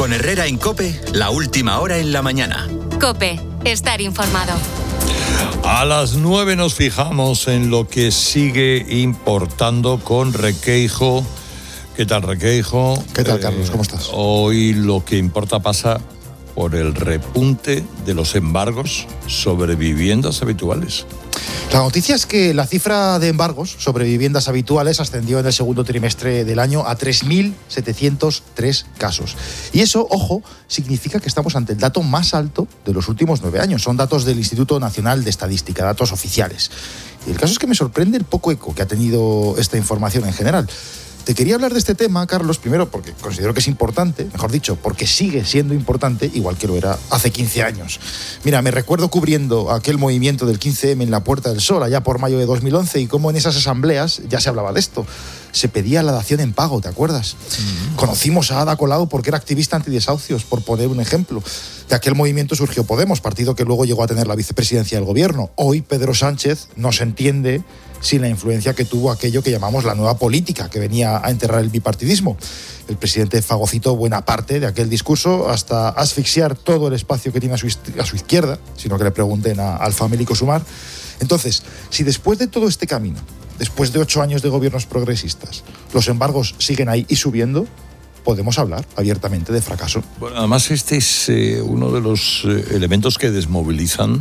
Con Herrera en COPE, la última hora en la mañana. COPE, estar informado. A las 9 nos fijamos en lo que sigue importando con Requeijo. ¿Qué tal, Requeijo? ¿Qué tal, Carlos? ¿Cómo estás? Hoy lo que importa pasa por el repunte de los embargos sobre viviendas habituales. La noticia es que la cifra de embargos sobre viviendas habituales ascendió en el segundo trimestre del año a 3.703 casos. Y eso, ojo, significa que estamos ante el dato más alto de los últimos 9 años. Son datos del Instituto Nacional de Estadística, datos oficiales. Y el caso es que me sorprende el poco eco que ha tenido esta información en general. Te quería hablar de este tema, Carlos, primero porque considero que es importante, mejor dicho, porque sigue siendo importante, igual que lo era hace 15 años. Mira, me recuerdo cubriendo aquel movimiento del 15M en la Puerta del Sol, allá por mayo de 2011, y cómo en esas asambleas ya se hablaba de esto. Se pedía la dación en pago, ¿te acuerdas? Conocimos a Ada Colau porque era activista antidesahucios, por poner un ejemplo. De aquel movimiento surgió Podemos, partido que luego llegó a tener la vicepresidencia del gobierno. Hoy Pedro Sánchez no se entiende sin la influencia que tuvo aquello que llamamos la nueva política, que venía a enterrar el bipartidismo. El presidente fagocitó buena parte de aquel discurso hasta asfixiar todo el espacio que tiene a su izquierda, sino que le pregunten al famélico Sumar. Entonces, si después de todo este camino, después de 8 años de gobiernos progresistas, los embargos siguen ahí y subiendo, podemos hablar abiertamente de fracaso. Bueno, además este es uno de los elementos que desmovilizan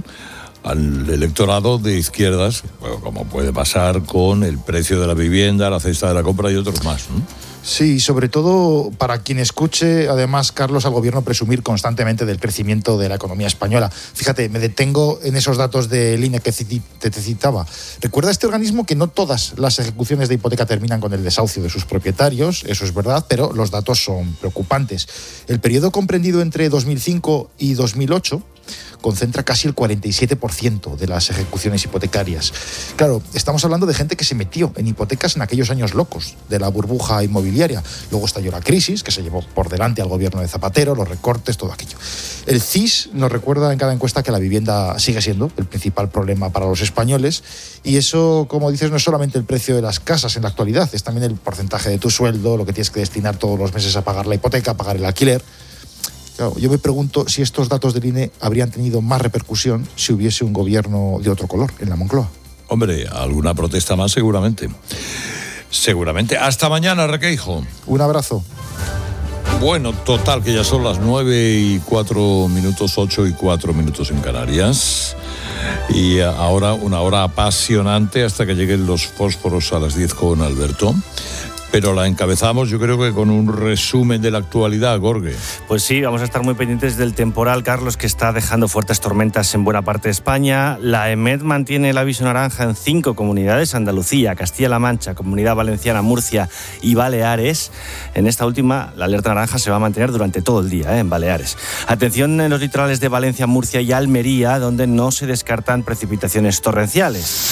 al electorado de izquierdas, bueno, como puede pasar con el precio de la vivienda, la cesta de la compra y otros más, ¿no? Sí, sobre todo para quien escuche, además, Carlos, al gobierno presumir constantemente del crecimiento de la economía española. Fíjate, me detengo en esos datos del INE que te citaba. Recuerda este organismo que no todas las ejecuciones de hipoteca terminan con el desahucio de sus propietarios, eso es verdad, pero los datos son preocupantes. El periodo comprendido entre 2005 y 2008 concentra casi el 47% de las ejecuciones hipotecarias. Claro, estamos hablando de gente que se metió en hipotecas en aquellos años locos de la burbuja inmobiliaria. Luego estalló la crisis, que se llevó por delante al gobierno de Zapatero, los recortes, todo aquello. El CIS nos recuerda en cada encuesta que la vivienda sigue siendo el principal problema para los españoles, y eso, como dices, no es solamente el precio de las casas en la actualidad, es también el porcentaje de tu sueldo, lo que tienes que destinar todos los meses a pagar la hipoteca, a pagar el alquiler. Claro, yo me pregunto si estos datos del INE habrían tenido más repercusión si hubiese un gobierno de otro color en la Moncloa. Hombre, alguna protesta más seguramente. Seguramente. Hasta mañana, Requeijo. Un abrazo. Bueno, total, que ya son las 9:04, 8:04 en Canarias. Y ahora una hora apasionante hasta que lleguen los fósforos a las 10 con Alberto. Pero la encabezamos, yo creo que con un resumen de la actualidad, Gorge. Pues sí, vamos a estar muy pendientes del temporal, Carlos, que está dejando fuertes tormentas en buena parte de España. La EMET mantiene el aviso naranja en 5 comunidades: Andalucía, Castilla-La Mancha, Comunidad Valenciana, Murcia y Baleares. En esta última, la alerta naranja se va a mantener durante todo el día, en Baleares. Atención en los litorales de Valencia, Murcia y Almería, donde no se descartan precipitaciones torrenciales.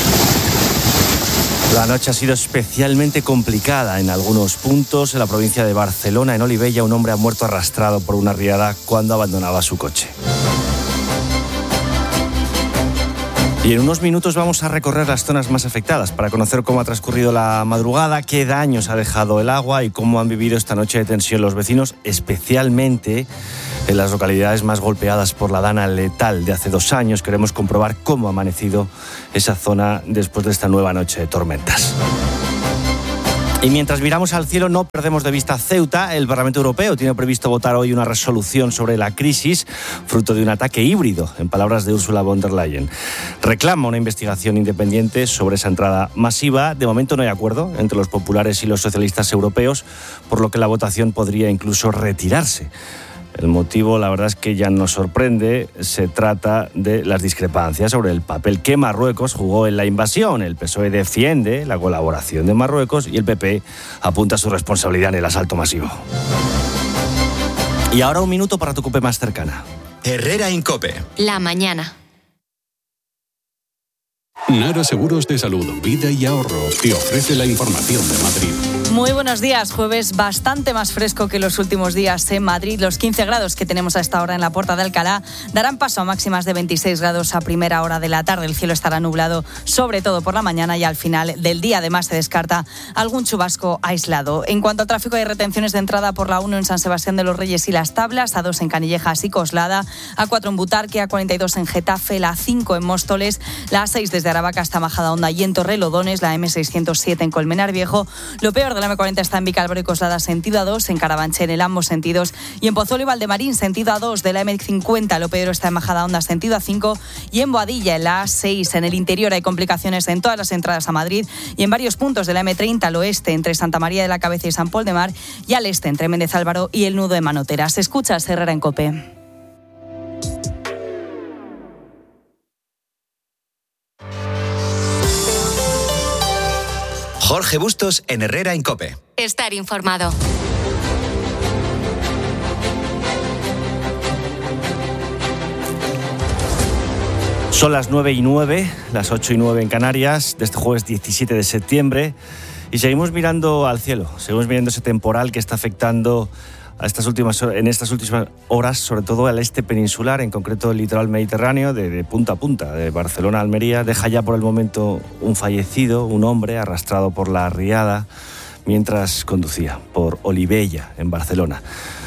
La noche ha sido especialmente complicada en algunos puntos. En la provincia de Barcelona, en Olivella, un hombre ha muerto arrastrado por una riada cuando abandonaba su coche. Y en unos minutos vamos a recorrer las zonas más afectadas para conocer cómo ha transcurrido la madrugada, qué daños ha dejado el agua y cómo han vivido esta noche de tensión los vecinos, especialmente en las localidades más golpeadas por la dana letal de hace 2 años. Queremos comprobar cómo ha amanecido esa zona después de esta nueva noche de tormentas. Y mientras miramos al cielo, no perdemos de vista Ceuta. El Parlamento Europeo tiene previsto votar hoy una resolución sobre la crisis, fruto de un ataque híbrido, en palabras de Ursula von der Leyen. Reclama una investigación independiente sobre esa entrada masiva. De momento no hay acuerdo entre los populares y los socialistas europeos, por lo que la votación podría incluso retirarse. El motivo, la verdad, es que ya nos sorprende. Se trata de las discrepancias sobre el papel que Marruecos jugó en la invasión. El PSOE defiende la colaboración de Marruecos y el PP apunta su responsabilidad en el asalto masivo. Y ahora un minuto para tu COPE más cercana. Herrera en COPE. La mañana. Nara Seguros de Salud, Vida y Ahorro te ofrece la información de Madrid. Muy buenos días, jueves bastante más fresco que los últimos días en Madrid. Los 15 grados que tenemos a esta hora en la Puerta de Alcalá darán paso a máximas de 26 grados a primera hora de la tarde. El cielo estará nublado, sobre todo por la mañana, y al final del día además se descarta algún chubasco aislado. En cuanto al tráfico, hay retenciones de entrada por la 1 en San Sebastián de los Reyes y Las Tablas, A2 en Canillejas y Coslada, A4 en Butarque, A42 en Getafe, la 5 en Móstoles, la A6 desde Aravaca hasta Majadahonda y en Torrelodones, la M607 en Colmenar Viejo. Lo peor de la M40 está en Vicálvaro y Coslada, sentido A2, en Carabanchel en ambos sentidos, y en Pozuelo y Valdemarín, sentido A2 de la M50. Lo peor está en Majadahonda, sentido A5, y en Boadilla, en la A6. En el interior hay complicaciones en todas las entradas a Madrid y en varios puntos de la M30 al oeste, entre Santa María de la Cabeza y San Pol de Mar, y al este, entre Méndez Álvaro y el nudo de Manoteras. Escuchas Herrera en COPE. Jorge Bustos en Herrera en COPE. Estar informado. Son las 9:09, las 8:09 en Canarias, de este jueves 17 de septiembre, y seguimos mirando al cielo, seguimos mirando ese temporal que está afectando en estas últimas horas, sobre todo al este peninsular, en concreto el litoral mediterráneo, de punta a punta, de Barcelona a Almería. Deja ya por el momento un fallecido, un hombre arrastrado por la riada mientras conducía por Olivella, en Barcelona.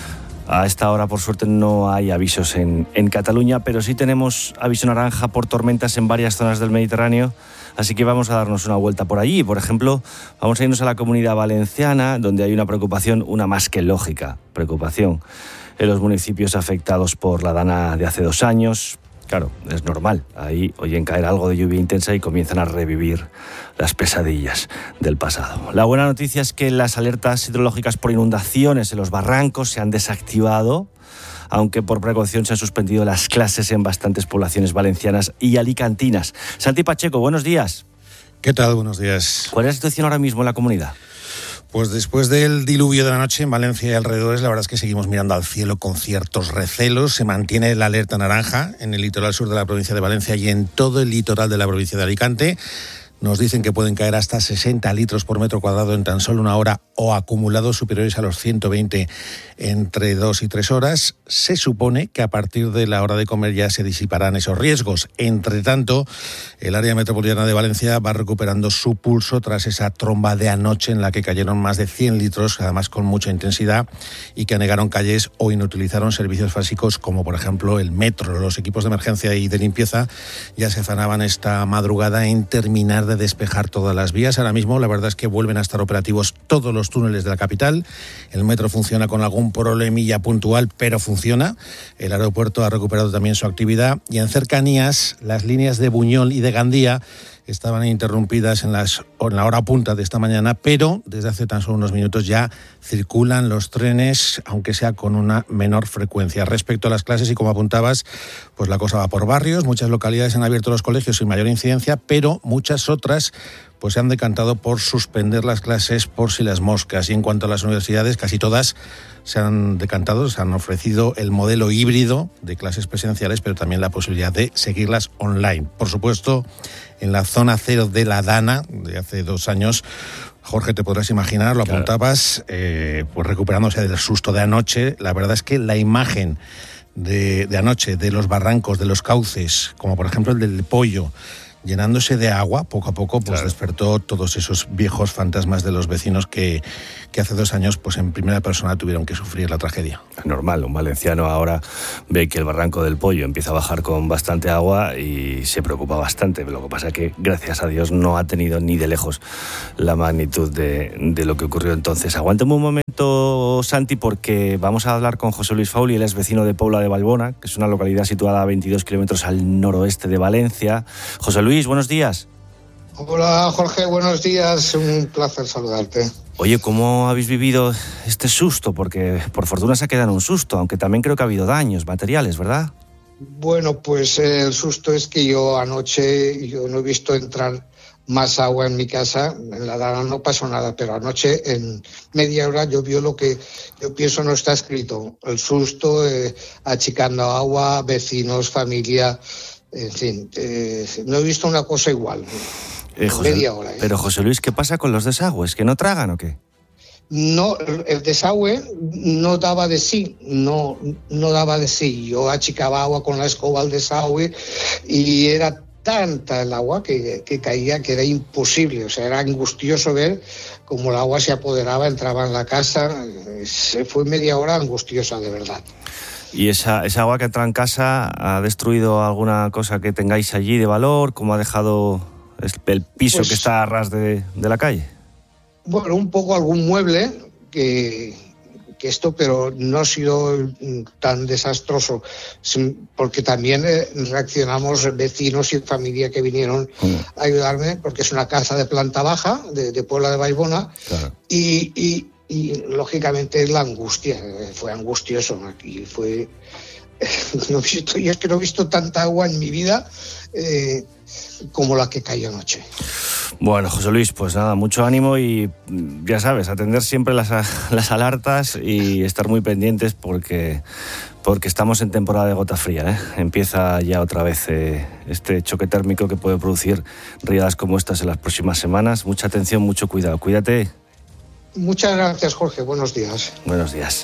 A esta hora, por suerte, no hay avisos en Cataluña, pero sí tenemos aviso naranja por tormentas en varias zonas del Mediterráneo, así que vamos a darnos una vuelta por allí. Por ejemplo, vamos a irnos a la Comunidad Valenciana, donde hay una preocupación, una más que lógica preocupación, en los municipios afectados por la dana de hace 2 años. Claro, es normal, ahí oyen caer algo de lluvia intensa y comienzan a revivir las pesadillas del pasado. La buena noticia es que las alertas hidrológicas por inundaciones en los barrancos se han desactivado, aunque por precaución se han suspendido las clases en bastantes poblaciones valencianas y alicantinas. Santi Pacheco, buenos días. ¿Qué tal? Buenos días. ¿Cuál es la situación ahora mismo en la comunidad? Pues después del diluvio de la noche en Valencia y alrededores, la verdad es que seguimos mirando al cielo con ciertos recelos. Se mantiene la alerta naranja en el litoral sur de la provincia de Valencia y en todo el litoral de la provincia de Alicante. Nos dicen que pueden caer hasta 60 litros por metro cuadrado en tan solo una hora o acumulados superiores a los 120 entre 2 y 3 horas. Se supone que a partir de la hora de comer ya se disiparán esos riesgos. Entre tanto, el área metropolitana de Valencia va recuperando su pulso tras esa tromba de anoche en la que cayeron más de 100 litros, además con mucha intensidad, y que anegaron calles o inutilizaron servicios básicos como por ejemplo el metro. Los equipos de emergencia y de limpieza ya se afanaban esta madrugada en terminar de despejar todas las vías. Ahora mismo la verdad es que vuelven a estar operativos todos los túneles de la capital. El metro funciona con algún problemilla puntual, pero funciona. El aeropuerto ha recuperado también su actividad y en cercanías las líneas de Buñol y de Gandía estaban interrumpidas en la hora punta de esta mañana, pero desde hace tan solo unos minutos ya circulan los trenes, aunque sea con una menor frecuencia. Respecto a las clases, y como apuntabas, pues la cosa va por barrios. Muchas localidades han abierto los colegios sin mayor incidencia, pero muchas otras pues se han decantado por suspender las clases por si las moscas. Y en cuanto a las universidades, casi todas se han decantado, se han ofrecido el modelo híbrido de clases presenciales, pero también la posibilidad de seguirlas online. Por supuesto, en la zona cero de la Dana, de hace 2 años, Jorge, te podrás imaginar, lo apuntabas, pues recuperándose del susto de anoche. La verdad es que la imagen de anoche, de los barrancos, de los cauces, como por ejemplo el del Pollo, llenándose de agua, poco a poco, pues despertó todos esos viejos fantasmas de los vecinos que hace 2 años, pues en primera persona tuvieron que sufrir la tragedia. Normal, un valenciano ahora ve que el barranco del Pollo empieza a bajar con bastante agua y se preocupa bastante. Lo que pasa es que, gracias a Dios, no ha tenido ni de lejos la magnitud de lo que ocurrió entonces. Aguántame un momento, Santi, porque vamos a hablar con José Luis Fauli. Él es vecino de Pobla de Valbona, que es una localidad situada a 22 kilómetros al noroeste de Valencia. José Luis, buenos días. Hola, Jorge, buenos días. Un placer saludarte. Oye, ¿cómo habéis vivido este susto? Porque por fortuna se ha quedado en un susto, aunque también creo que ha habido daños materiales, ¿verdad? Bueno, pues el susto es que yo no he visto entrar más agua en mi casa. En la Dana no pasó nada, pero anoche en media hora llovió lo que yo pienso no está escrito. El susto, achicando agua, vecinos, familia, En fin, no he visto una cosa igual. Media hora. Pero José Luis, ¿qué pasa con los desagües? ¿Que no tragan o qué? No, el desagüe no daba de sí, no daba de sí. Yo achicaba agua con la escoba al desagüe y era tanta el agua que caía que era imposible. O sea, era angustioso ver cómo el agua se apoderaba, entraba en la casa. Fue media hora angustiosa, de verdad. ¿Y esa agua que entra en casa ha destruido alguna cosa que tengáis allí de valor? ¿Cómo ha dejado el piso pues, que está a ras de la calle? Bueno, un poco algún mueble que esto, pero no ha sido tan desastroso, porque también reaccionamos vecinos y familia que vinieron a ayudarme, porque es una casa de planta baja de Puebla de Vallbona. Claro. Y lógicamente la angustia, fue angustioso. Aquí fue... no he visto tanta agua en mi vida como la que cayó anoche. Bueno, José Luis, pues nada, mucho ánimo y ya sabes, atender siempre las alertas y estar muy pendientes porque estamos en temporada de gota fría, ¿eh? Empieza ya otra vez este choque térmico que puede producir riadas como estas en las próximas semanas. Mucha atención, mucho cuidado. Cuídate. Muchas gracias, Jorge. Buenos días. Buenos días.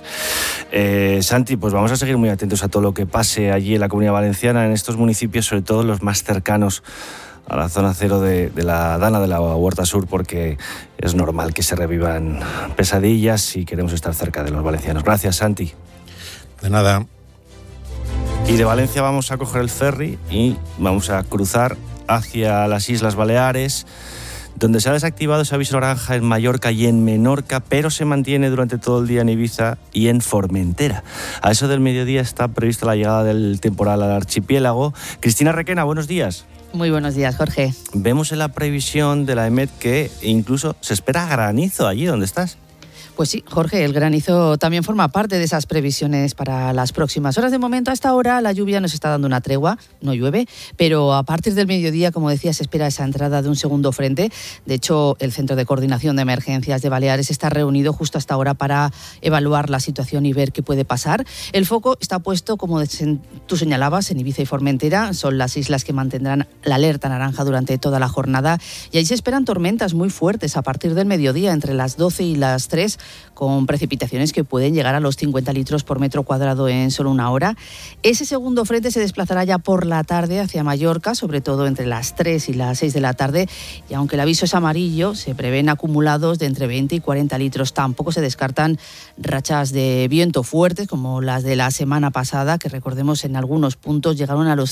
Santi, pues vamos a seguir muy atentos a todo lo que pase allí en la Comunidad Valenciana, en estos municipios, sobre todo los más cercanos a la zona cero de la Dana de la Huerta Sur, porque es normal que se revivan pesadillas y queremos estar cerca de los valencianos. Gracias, Santi. De nada. Y de Valencia vamos a coger el ferry y vamos a cruzar hacia las Islas Baleares, donde se ha desactivado ese aviso naranja en Mallorca y en Menorca, pero se mantiene durante todo el día en Ibiza y en Formentera. A eso del mediodía está prevista la llegada del temporal al archipiélago. Cristina Requena, buenos días. Muy buenos días, Jorge. Vemos en la previsión de la EMET que incluso se espera granizo allí donde estás. Pues sí, Jorge, el granizo también forma parte de esas previsiones para las próximas horas. De momento, a esta hora, la lluvia nos está dando una tregua, no llueve, pero a partir del mediodía, como decía, se espera esa entrada de un segundo frente. De hecho, el Centro de Coordinación de Emergencias de Baleares está reunido justo hasta ahora para evaluar la situación y ver qué puede pasar. El foco está puesto, como tú señalabas, en Ibiza y Formentera. Son las islas que mantendrán la alerta naranja durante toda la jornada. Y ahí se esperan tormentas muy fuertes a partir del mediodía, entre las 12 y las 3, con precipitaciones que pueden llegar a los 50 litros por metro cuadrado en solo una hora. Ese segundo frente se desplazará ya por la tarde hacia Mallorca, sobre todo entre las 3 y las 6 de la tarde, y aunque el aviso es amarillo, se prevén acumulados de entre 20 y 40 litros. Tampoco se descartan rachas de viento fuertes como las de la semana pasada, que recordemos en algunos puntos llegaron a los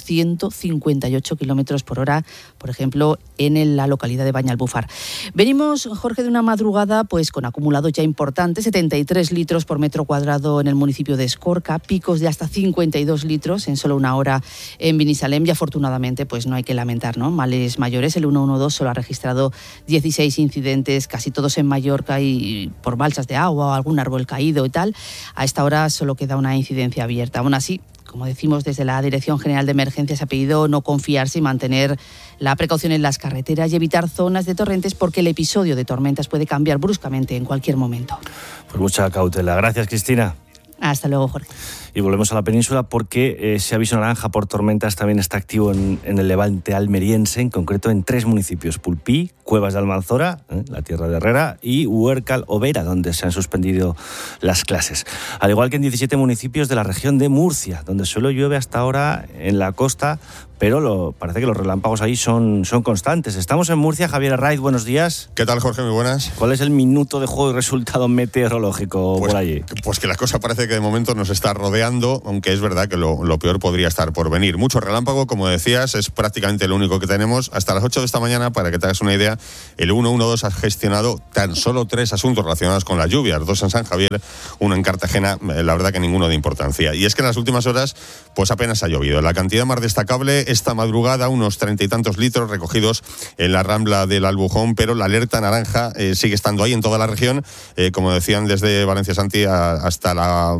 158 kilómetros por hora, por ejemplo, en la localidad de Banyalbufar. Venimos, Jorge, de una madrugada pues con acumulados ya importante, 73 litros por metro cuadrado en el municipio de Escorca, picos de hasta 52 litros en solo una hora en Binissalem, y afortunadamente pues no hay que lamentar, ¿no? Males mayores. El 112 solo ha registrado 16 incidentes, casi todos en Mallorca y por balsas de agua o algún árbol caído y tal. A esta hora solo queda una incidencia abierta. Aún así, como decimos, desde la Dirección General de Emergencias se ha pedido no confiarse y mantener la precaución en las carreteras y evitar zonas de torrentes, porque el episodio de tormentas puede cambiar bruscamente en cualquier momento. Pues mucha cautela. Gracias, Cristina. Hasta luego, Jorge. Y volvemos a la península porque ese aviso naranja por tormentas también está activo en el levante almeriense, en concreto en 3 municipios: Pulpí, Cuevas de Almanzora, la tierra de Herrera, y Huércal o Vera, donde se han suspendido las clases. Al igual que en 17 municipios de la región de Murcia, donde solo llueve hasta ahora en la costa, pero parece que los relámpagos ahí son constantes. Estamos en Murcia. Javier Arraiz, buenos días. ¿Qué tal, Jorge? Muy buenas. ¿Cuál es el minuto de juego y resultado meteorológico por allí? Pues que la cosa parece que de momento nos está rodeando, aunque es verdad que lo peor podría estar por venir. Mucho relámpago, como decías, es prácticamente lo único que tenemos. Hasta las 8 de esta mañana, para que te hagas una idea, el 112 ha gestionado tan solo 3 asuntos relacionados con las lluvias, 2 en San Javier, 1 en Cartagena, la verdad que ninguno de importancia. Y es que en las últimas horas, pues apenas ha llovido. La cantidad más destacable esta madrugada, unos 30 y tantos litros recogidos en la Rambla del Albujón, pero la alerta naranja sigue estando ahí en toda la región, como decían desde Valencia, Santi, hasta la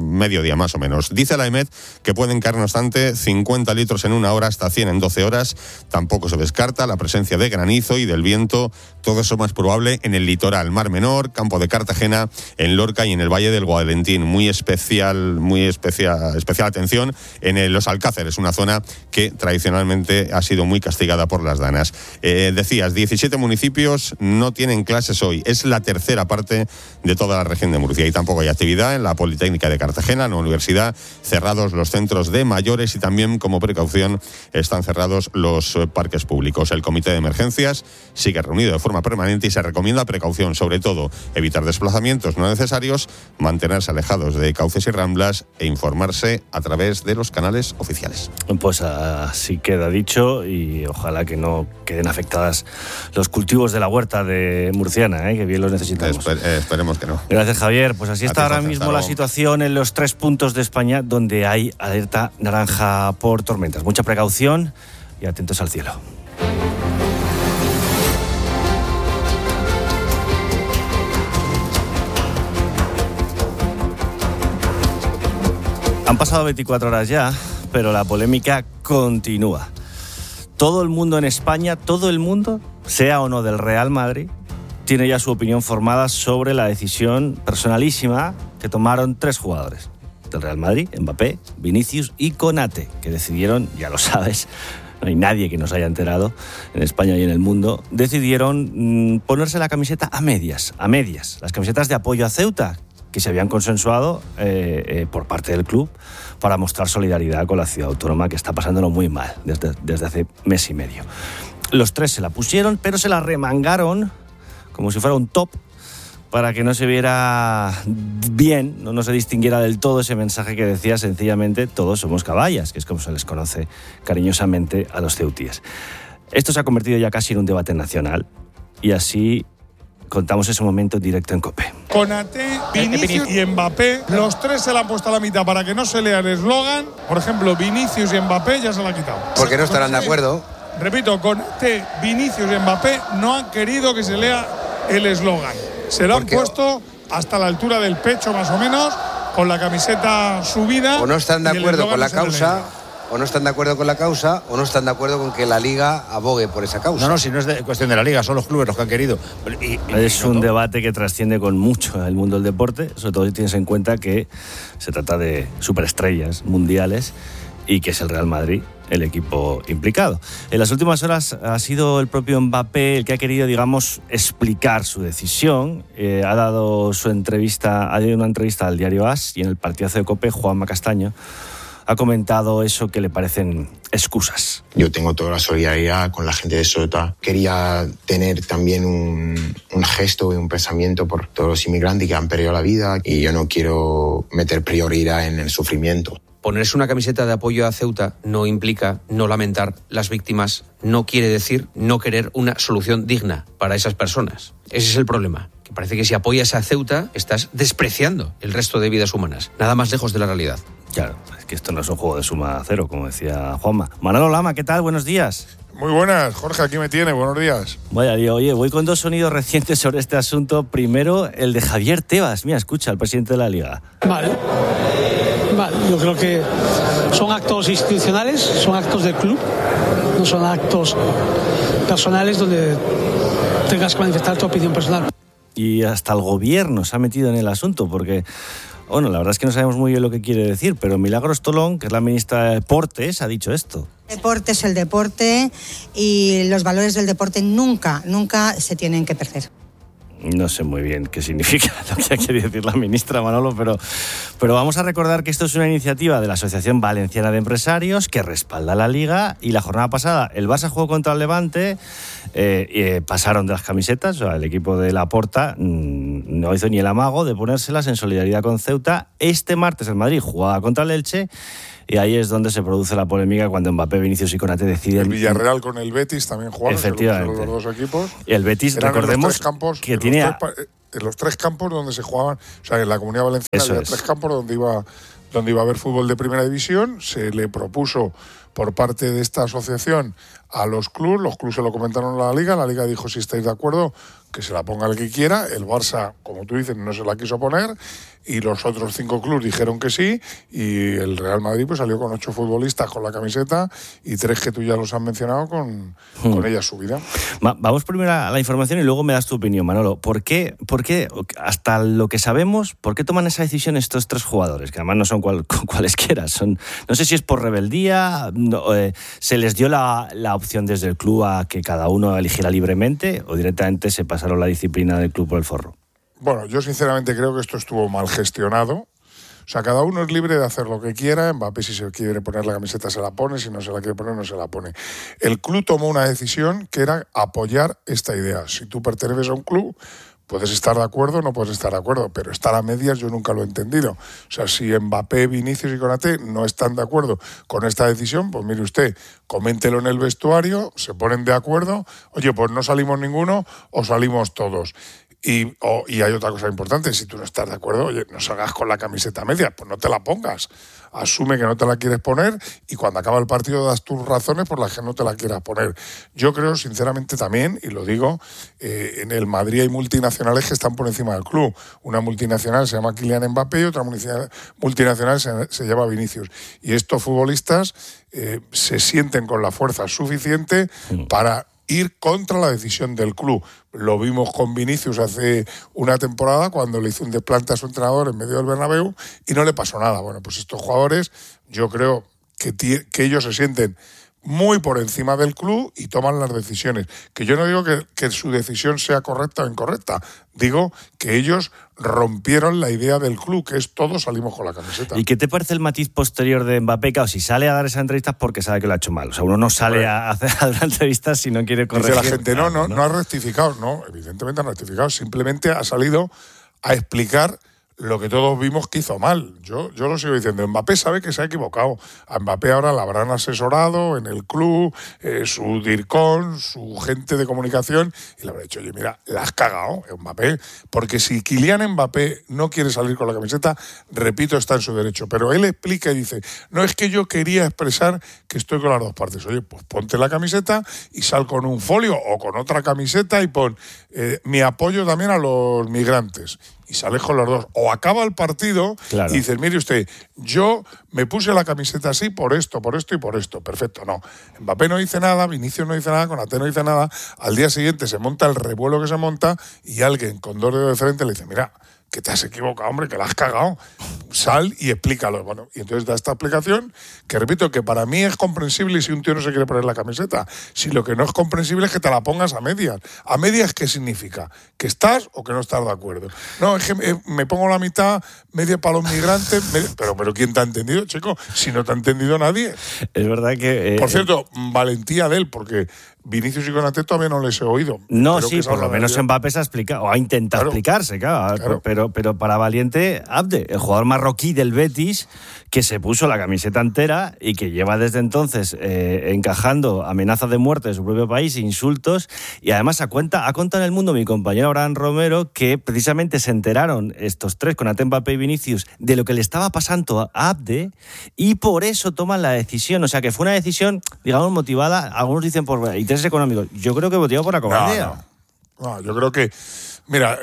mediodía más o menos. Dice la EMET que pueden caer, no obstante, 50 litros en una hora hasta 100 en 12 horas. Tampoco se descarta la presencia de granizo y del viento. Todo eso más probable en el litoral, Mar Menor, Campo de Cartagena, en Lorca y en el Valle del Guadalentín. Muy especial atención en los Alcáceres, una zona que tradicionalmente ha sido muy castigada por las danas. Decías, 17 municipios no tienen clases hoy. Es la tercera parte de toda la región de Murcia. Y tampoco hay actividad en la Politécnica de Cartagena, en la universidad, cerrados los centros de mayores y también, como precaución, están cerrados los parques públicos. El Comité de Emergencias sigue reunido de forma permanente y se recomienda precaución, sobre todo evitar desplazamientos no necesarios, mantenerse alejados de cauces y ramblas e informarse a través de los canales oficiales. Pues así queda dicho, y ojalá que no queden afectadas los cultivos de la huerta de murciana, que bien los necesitamos. Esperemos que no. Gracias, Javier. Pues así está ahora mismo la situación en los 3 puntos de España donde hay alerta naranja por tormentas. Mucha precaución y atentos al cielo. Han pasado 24 horas ya, pero la polémica continúa. Todo el mundo en España, todo el mundo, sea o no del Real Madrid, tiene ya su opinión formada sobre la decisión personalísima que tomaron 3 jugadores del Real Madrid, Mbappé, Vinicius y Konate, que decidieron, ya lo sabes, no hay nadie que nos haya enterado en España y en el mundo, decidieron ponerse la camiseta a medias, las camisetas de apoyo a Ceuta, que se habían consensuado por parte del club para mostrar solidaridad con la ciudad autónoma, que está pasándolo muy mal desde hace mes y medio. Los 3 se la pusieron, pero se la remangaron como si fuera un top, para que no se viera bien, no se distinguiera del todo ese mensaje que decía sencillamente todos somos caballas, que es como se les conoce cariñosamente a los ceutíes. Esto se ha convertido ya casi en un debate nacional, y así contamos ese momento en directo en COPE. Konate, Vinicius y Mbappé, los 3 se la han puesto a la mitad para que no se lea el eslogan. Por ejemplo, Vinicius y Mbappé ya se la han quitado. Porque no estarán de acuerdo. Repito, Konate, Vinicius y Mbappé no han querido que se lea el eslogan. Se lo han puesto hasta la altura del pecho, más o menos, con la camiseta subida. O no están de acuerdo con la causa, o no están de acuerdo con la causa, o no están de acuerdo con que la Liga abogue por esa causa. No, si no es cuestión de la Liga, son los clubes los que han querido. Es un debate que trasciende con mucho el mundo del deporte, sobre todo si tienes en cuenta que se trata de superestrellas mundiales y que es el Real Madrid el equipo implicado. En las últimas horas ha sido el propio Mbappé el que ha querido, digamos, explicar su decisión. Ha dado una entrevista al diario AS, y en el partidazo de COPE, Juanma Castaño ha comentado eso que le parecen excusas. Yo tengo toda la solidaridad con la gente de Ceuta. Quería tener también un gesto y un pensamiento por todos los inmigrantes que han perdido la vida, y yo no quiero meter prioridad en el sufrimiento. Ponerse una camiseta de apoyo a Ceuta no implica no lamentar las víctimas, no quiere decir no querer una solución digna para esas personas. Ese es el problema, que parece que si apoyas a Ceuta estás despreciando el resto de vidas humanas, nada más lejos de la realidad. Claro, es que esto no es un juego de suma cero, como decía Juanma. Manolo Lama, ¿qué tal? Buenos días. Muy buenas, Jorge, aquí me tiene, buenos días. Vaya lío, oye, voy con 2 sonidos recientes sobre este asunto. Primero, el de Javier Tebas. Mira, escucha, el presidente de la Liga. Vale, yo creo que son actos institucionales, son actos del club, no son actos personales donde tengas que manifestar tu opinión personal. Y hasta el gobierno se ha metido en el asunto, porque, bueno, la verdad es que no sabemos muy bien lo que quiere decir, pero Milagros Tolón, que es la ministra de Deportes, ha dicho esto. El deporte es el deporte y los valores del deporte nunca se tienen que perder. No sé muy bien qué significa lo que ha querido decir la ministra, Manolo, pero vamos a recordar que esto es una iniciativa de la Asociación Valenciana de Empresarios que respalda la Liga, y la jornada pasada el Barça jugó contra el Levante, pasaron de las camisetas, o sea, el equipo de Laporta no hizo ni el amago de ponérselas en solidaridad con Ceuta. Este martes el Madrid jugaba contra el Elche, y ahí es donde se produce la polémica cuando Mbappé, Vinicius y Konate deciden... El Villarreal con el Betis también jugaron. Efectivamente. Los 2 equipos. Y el Betis, recordemos, que tiene... En los 3 campos donde se jugaban, o sea, en la Comunidad Valenciana había 3 campos donde iba a haber fútbol de primera división. Se le propuso por parte de esta asociación a los clubes se lo comentaron a la Liga dijo si estáis de acuerdo que se la ponga el que quiera, el Barça, como tú dices, no se la quiso poner y los otros 5 clubes dijeron que sí y el Real Madrid pues salió con 8 futbolistas con la camiseta y 3 que tú ya los has mencionado con ella subida. Vamos primero a la información y luego me das tu opinión, Manolo. ¿Por qué, hasta lo que sabemos, por qué toman esa decisión estos 3 jugadores? Que además no son cualesquiera. No sé si es por rebeldía, se les dio la opción desde el club a que cada uno eligiera libremente o directamente se pasaron la disciplina del club por el forro. Bueno, yo sinceramente creo que esto estuvo mal gestionado. O sea, cada uno es libre de hacer lo que quiera. Mbappé, si se quiere poner la camiseta, se la pone. Si no se la quiere poner, no se la pone. El club tomó una decisión que era apoyar esta idea. Si tú perteneces a un club, puedes estar de acuerdo o no puedes estar de acuerdo, pero estar a medias yo nunca lo he entendido. O sea, si Mbappé, Vinicius y Konaté no están de acuerdo con esta decisión, pues mire usted, coméntelo en el vestuario, se ponen de acuerdo, oye, pues no salimos ninguno o salimos todos. Y hay otra cosa importante, si tú no estás de acuerdo, oye, no salgas con la camiseta a medias, pues no te la pongas. Asume que no te la quieres poner y cuando acaba el partido das tus razones por las que no te la quieras poner. Yo creo, sinceramente, también, y lo digo, en el Madrid hay multinacionales que están por encima del club. Una multinacional se llama Kylian Mbappé y otra multinacional se llama Vinicius. Y estos futbolistas se sienten con la fuerza suficiente para ir contra la decisión del club. Lo vimos con Vinicius hace una temporada cuando le hizo un desplante a su entrenador en medio del Bernabéu y no le pasó nada. Bueno, pues estos jugadores yo creo que ellos se sienten muy por encima del club y toman las decisiones. Que yo no digo que su decisión sea correcta o incorrecta, digo que ellos rompieron la idea del club, que es todos salimos con la camiseta. ¿Y qué te parece el matiz posterior de Mbappé? Claro, si sale a dar esas entrevistas porque sabe que lo ha hecho mal. O sea, uno no sale a dar entrevistas si no quiere corregir. Dice la gente, no ha rectificado. No, evidentemente ha rectificado. Simplemente ha salido a explicar lo que todos vimos que hizo mal. Yo lo sigo diciendo. Mbappé sabe que se ha equivocado. A Mbappé ahora la habrán asesorado en el club, su DIRCON, su gente de comunicación, y le habrá dicho, oye, mira, la has cagado, Mbappé. Porque si Kylian Mbappé no quiere salir con la camiseta, repito, está en su derecho. Pero él explica y dice, no, es que yo quería expresar que estoy con las dos partes. Oye, pues ponte la camiseta y sal con un folio o con otra camiseta y pon mi apoyo también a los migrantes. Y sales con los dos. O acaba el partido y dices, mire usted, yo me puse la camiseta así por esto y por esto. Perfecto, no. Mbappé no dice nada, Vinicius no dice nada, Konaté no dice nada. Al día siguiente se monta el revuelo que se monta y alguien con 2 dedos de frente le dice, mira, que te has equivocado, hombre, que la has cagado. Sal y explícalo. Bueno, y entonces da esta explicación que, repito, que para mí es comprensible si un tío no se quiere poner la camiseta. Si lo que no es comprensible es que te la pongas a medias. ¿A medias qué significa? ¿Que estás o que no estás de acuerdo? No, es que me pongo la mitad, media para los migrantes. Pero ¿quién te ha entendido, chico? Si no te ha entendido nadie. Es verdad que... Por cierto, valentía de él, porque Vinicius y Konaté todavía no les he oído. No, sí, por lo menos Mbappé se ha explicado, o ha intentado explicarse, claro. Pero para valiente, Abde, el jugador marroquí del Betis, que se puso la camiseta entera y que lleva desde entonces encajando amenazas de muerte de su propio país, insultos, y además ha contado en El Mundo mi compañero Abraham Romero que precisamente se enteraron estos 3, Konaté, Mbappé y Vinicius, de lo que le estaba pasando a Abde, y por eso toman la decisión. O sea, que fue una decisión, digamos, motivada, algunos dicen por intereses económicos, yo creo que motivado por la cobardía. No, yo creo que, mira,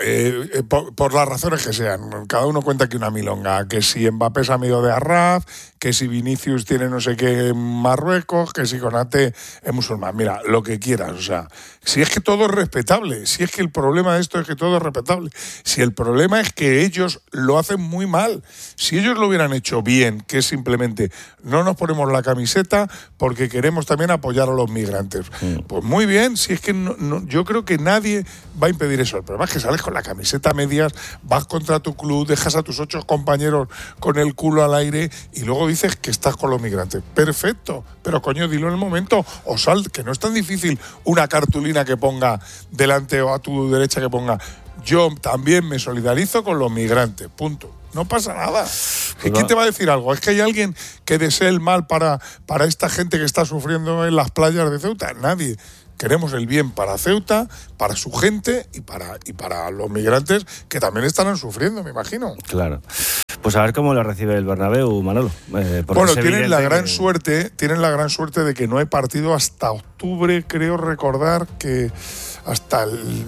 por las razones que sean, cada uno cuenta que una milonga, que si Mbappé es amigo de Arraf, que si Vinicius tiene no sé qué en Marruecos, que si Konaté es musulmán. Mira, lo que quieras, o sea, si es que todo es respetable, si es que el problema de esto es que todo es respetable, si el problema es que ellos lo hacen muy mal, si ellos lo hubieran hecho bien, que es simplemente no nos ponemos la camiseta porque queremos también apoyar a los migrantes. Pues muy bien, si es que yo creo que nadie va a impedir eso. El problema es que sales con la camiseta a medias, vas contra tu club, dejas a tus 8 compañeros con el culo al aire y luego dices que estás con los migrantes. Perfecto, pero coño, dilo en el momento, o sal, que no es tan difícil una cartulina que ponga delante o a tu derecha que ponga yo también me solidarizo con los migrantes, punto. No pasa nada. ¿Quién te va a decir algo? ¿Es que hay alguien que desee el mal para esta gente que está sufriendo en las playas de Ceuta? Nadie. queremos el bien para Ceuta, para su gente y para los migrantes que también estarán sufriendo, me imagino. Claro. Pues a ver cómo lo recibe el Bernabéu, Manolo. Bueno, tienen la gran suerte de que no hay partido hasta octubre, creo recordar que hasta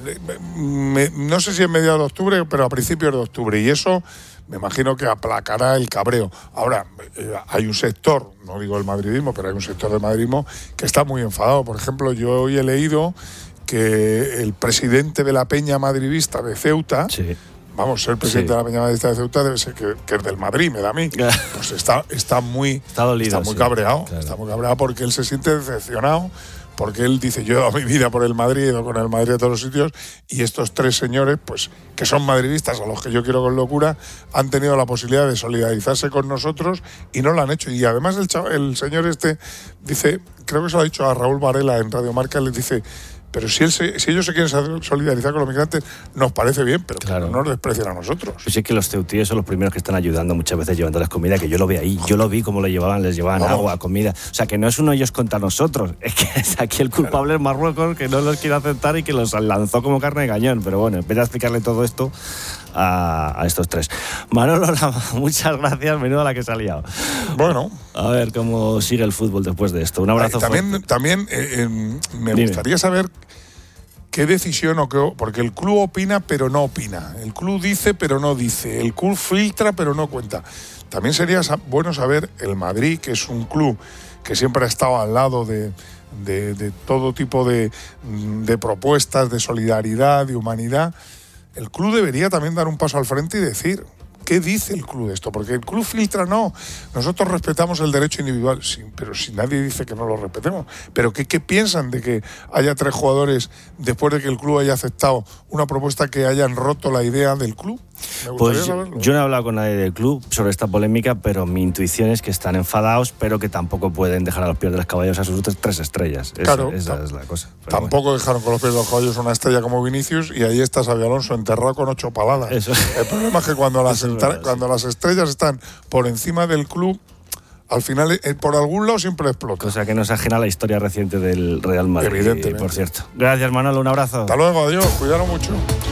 no sé si en mediados de octubre, pero a principios de octubre, y eso me imagino que aplacará el cabreo. Ahora, hay un sector, no digo el madridismo, pero hay un sector del madridismo que está muy enfadado. Por ejemplo, yo hoy he leído que el presidente de la Peña Madridista de Ceuta, vamos, ser presidente de la Peña Madridista de Ceuta debe ser que es del Madrid, me da a mí. Pues está muy cabreado. Claro. Está muy cabreado porque él se siente decepcionado, porque él dice, yo he dado mi vida por el Madrid, he ido con el Madrid a todos los sitios, y estos tres señores, pues que son madridistas, a los que yo quiero con locura, han tenido la posibilidad de solidarizarse con nosotros y no lo han hecho. Y además el señor este dice, creo que se lo ha dicho a Raúl Varela en Radio Marca, le dice, pero si ellos se quieren solidarizar con los migrantes, nos parece bien, pero claro, no nos desprecian a nosotros. Pues es que los ceutíes son los primeros que están ayudando muchas veces llevándoles comida, que yo lo vi ahí, yo lo vi cómo les llevaban agua, comida. O sea, que no es uno ellos contra nosotros, es que es aquí el culpable es Marruecos, que no los quiere aceptar y que los lanzó como carne de cañón. Pero bueno, en vez de explicarle todo esto a estos tres. Manolo, muchas gracias, menuda la que se ha liado. Bueno. A ver cómo sigue el fútbol después de esto. Un abrazo fuerte. También me gustaría saber qué decisión porque el club opina pero no opina, el club dice pero no dice, el club filtra pero no cuenta. También sería bueno saber el Madrid, que es un club que siempre ha estado al lado de todo tipo de propuestas, de solidaridad, de humanidad. El club debería también dar un paso al frente y decir, ¿qué dice el club de esto? Porque el club filtra, no. Nosotros respetamos el derecho individual, sí, pero si nadie dice que no lo respetemos. ¿Pero qué piensan de que haya tres jugadores después de que el club haya aceptado una propuesta que hayan roto la idea del club? Pues yo no he hablado con nadie del club sobre esta polémica, pero mi intuición es que están enfadados, pero que tampoco pueden dejar a los pies de los caballos a sus tres estrellas. Claro, esa es la cosa. Pero tampoco dejaron con los pies de los caballos una estrella como Vinicius, y ahí está Xabi Alonso enterrado con 8 paladas. El problema es que cuando las estrellas están por encima del club, al final, por algún lado siempre explota. Cosa que no es ajena a la historia reciente del Real Madrid, evidentemente. Por cierto. Gracias, Manolo, un abrazo. Hasta luego, adiós, cuidaros mucho.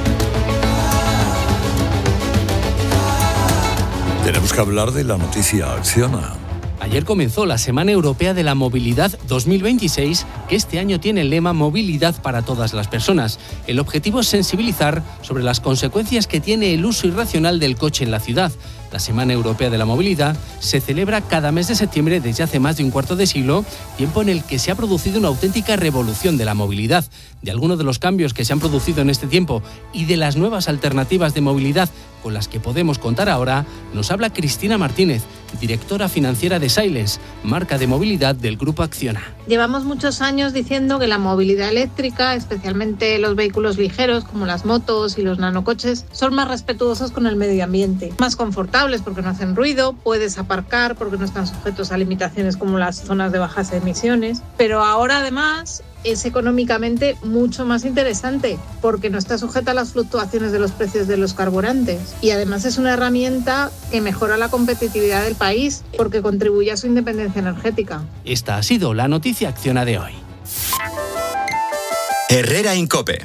Tenemos que hablar de la noticia Acciona. Ayer comenzó la Semana Europea de la Movilidad 2026, que este año tiene el lema Movilidad para todas las personas. El objetivo es sensibilizar sobre las consecuencias que tiene el uso irracional del coche en la ciudad. La Semana Europea de la Movilidad se celebra cada mes de septiembre desde hace más de un cuarto de siglo, tiempo en el que se ha producido una auténtica revolución de la movilidad. De algunos de los cambios que se han producido en este tiempo y de las nuevas alternativas de movilidad con las que podemos contar ahora, nos habla Cristina Martínez, directora financiera de Silence, marca de movilidad del Grupo Acciona. Llevamos muchos años diciendo que la movilidad eléctrica, especialmente los vehículos ligeros como las motos y los nanocoches, son más respetuosos con el medio ambiente, más confortables porque no hacen ruido, puedes aparcar porque no están sujetos a limitaciones como las zonas de bajas emisiones, pero ahora además es económicamente mucho más interesante porque no está sujeta a las fluctuaciones de los precios de los carburantes y además es una herramienta que mejora la competitividad del país porque contribuye a su independencia energética. Esta ha sido la noticia Acciona de hoy. Herrera en COPE.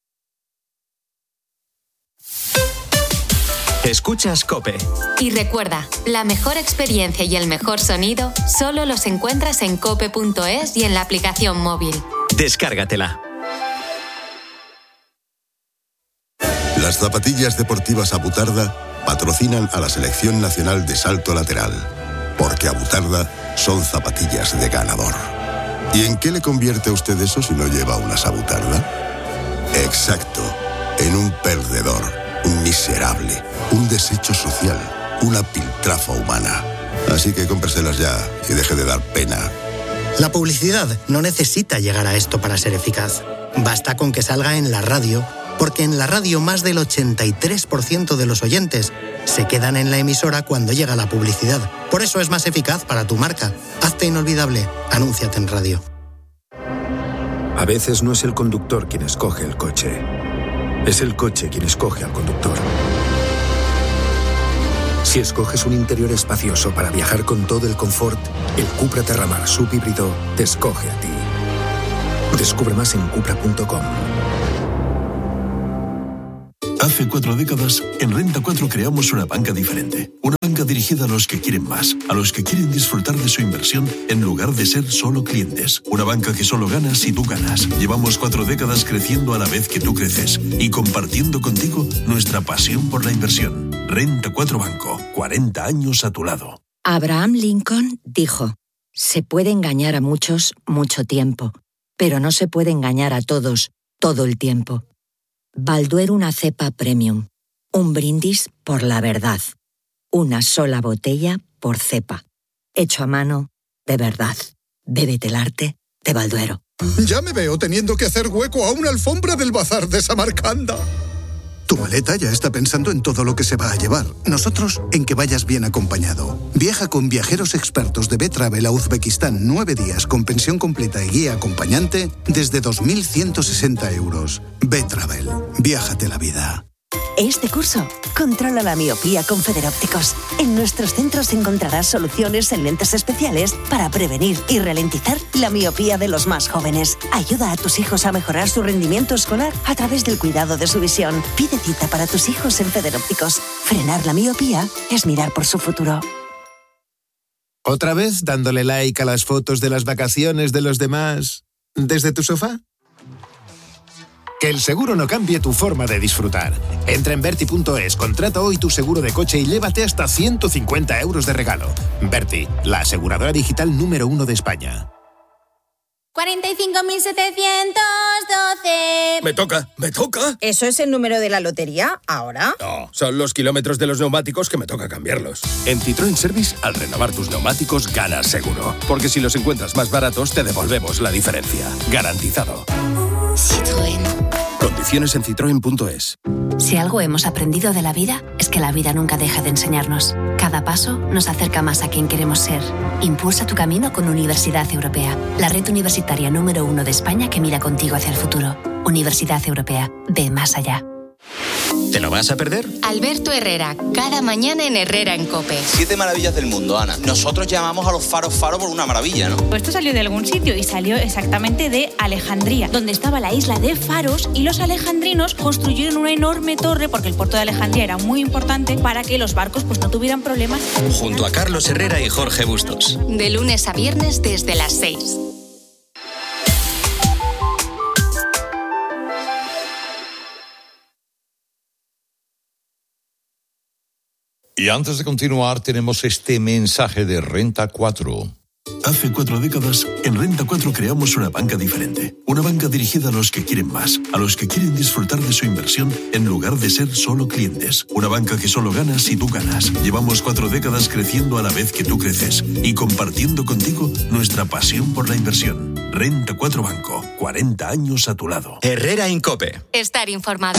Escuchas COPE. Y recuerda, la mejor experiencia y el mejor sonido solo los encuentras en cope.es y en la aplicación móvil. Descárgatela. Las zapatillas deportivas Abutarda patrocinan a la Selección Nacional de Salto Lateral, porque Abutarda son zapatillas de ganador. ¿Y en qué le convierte a usted eso si no lleva unas Abutarda? Exacto, en un perdedor, un miserable, un desecho social, una piltrafa humana. Así que cómpreselas ya y deje de dar pena. La publicidad no necesita llegar a esto para ser eficaz. Basta con que salga en la radio, porque en la radio más del 83% de los oyentes se quedan en la emisora cuando llega la publicidad. Por eso es más eficaz para tu marca. Hazte inolvidable. Anúnciate en radio. A veces no es el conductor quien escoge el coche. Es el coche quien escoge al conductor. Si escoges un interior espacioso para viajar con todo el confort, el Cupra Terramar Sub híbrido te escoge a ti. Descubre más en Cupra.com. Hace 4 décadas, en Renta 4 creamos una banca diferente. Una banca dirigida a los que quieren más, a los que quieren disfrutar de su inversión en lugar de ser solo clientes. Una banca que solo gana si tú ganas. Llevamos 4 décadas creciendo a la vez que tú creces y compartiendo contigo nuestra pasión por la inversión. Renta 4 Banco, 40 años a tu lado. Abraham Lincoln dijo: se puede engañar a muchos mucho tiempo, pero no se puede engañar a todos todo el tiempo. Balduero, una cepa premium. Un brindis por la verdad. Una sola botella por cepa. Hecho a mano, de verdad. Bébete el arte de Balduero. Ya me veo teniendo que hacer hueco a una alfombra del bazar de Samarcanda. Tu maleta ya está pensando en todo lo que se va a llevar. Nosotros en que vayas bien acompañado. Viaja con viajeros expertos de B-Travel a Uzbekistán 9 días con pensión completa y guía acompañante desde 2.160 euros. B-Travel. Viájate la vida. Este curso, controla la miopía con Federópticos. En nuestros centros encontrarás soluciones en lentes especiales para prevenir y ralentizar la miopía de los más jóvenes. Ayuda a tus hijos a mejorar su rendimiento escolar a través del cuidado de su visión. Pide cita para tus hijos en Federópticos. Frenar la miopía es mirar por su futuro. ¿Otra vez dándole like a las fotos de las vacaciones de los demás desde tu sofá? Que el seguro no cambie tu forma de disfrutar. Entra en Verti.es, contrata hoy tu seguro de coche y llévate hasta 150 euros de regalo. Verti, la aseguradora digital número 1 de España. 45.712. Me toca. ¿Eso es el número de la lotería? ¿Ahora? No, son los kilómetros de los neumáticos que me toca cambiarlos. En Citroën Service, al renovar tus neumáticos, ganas seguro. Porque si los encuentras más baratos, te devolvemos la diferencia. Garantizado. Citroën. Condiciones en citroen.es. Si algo hemos aprendido de la vida, es que la vida nunca deja de enseñarnos. Cada paso nos acerca más a quien queremos ser. Impulsa tu camino con Universidad Europea, la red universitaria número 1 de España que mira contigo hacia el futuro. Universidad Europea, ve más allá. ¿Te lo vas a perder? Alberto Herrera, cada mañana en Herrera en COPE. 7 maravillas del mundo, Ana. Nosotros llamamos a los faros por una maravilla, ¿no? Esto salió de algún sitio y salió exactamente de Alejandría, donde estaba la isla de Faros, y los alejandrinos construyeron una enorme torre, porque el puerto de Alejandría era muy importante, para que los barcos no tuvieran problemas. Junto a Carlos Herrera y Jorge Bustos. De lunes a viernes desde las 6. Y antes de continuar, tenemos este mensaje de Renta 4. Hace 4 décadas, en Renta 4 creamos una banca diferente. Una banca dirigida a los que quieren más, a los que quieren disfrutar de su inversión en lugar de ser solo clientes. Una banca que solo gana si tú ganas. Llevamos 4 décadas creciendo a la vez que tú creces y compartiendo contigo nuestra pasión por la inversión. Renta 4 Banco, 40 años a tu lado. Herrera en COPE. Estar informado.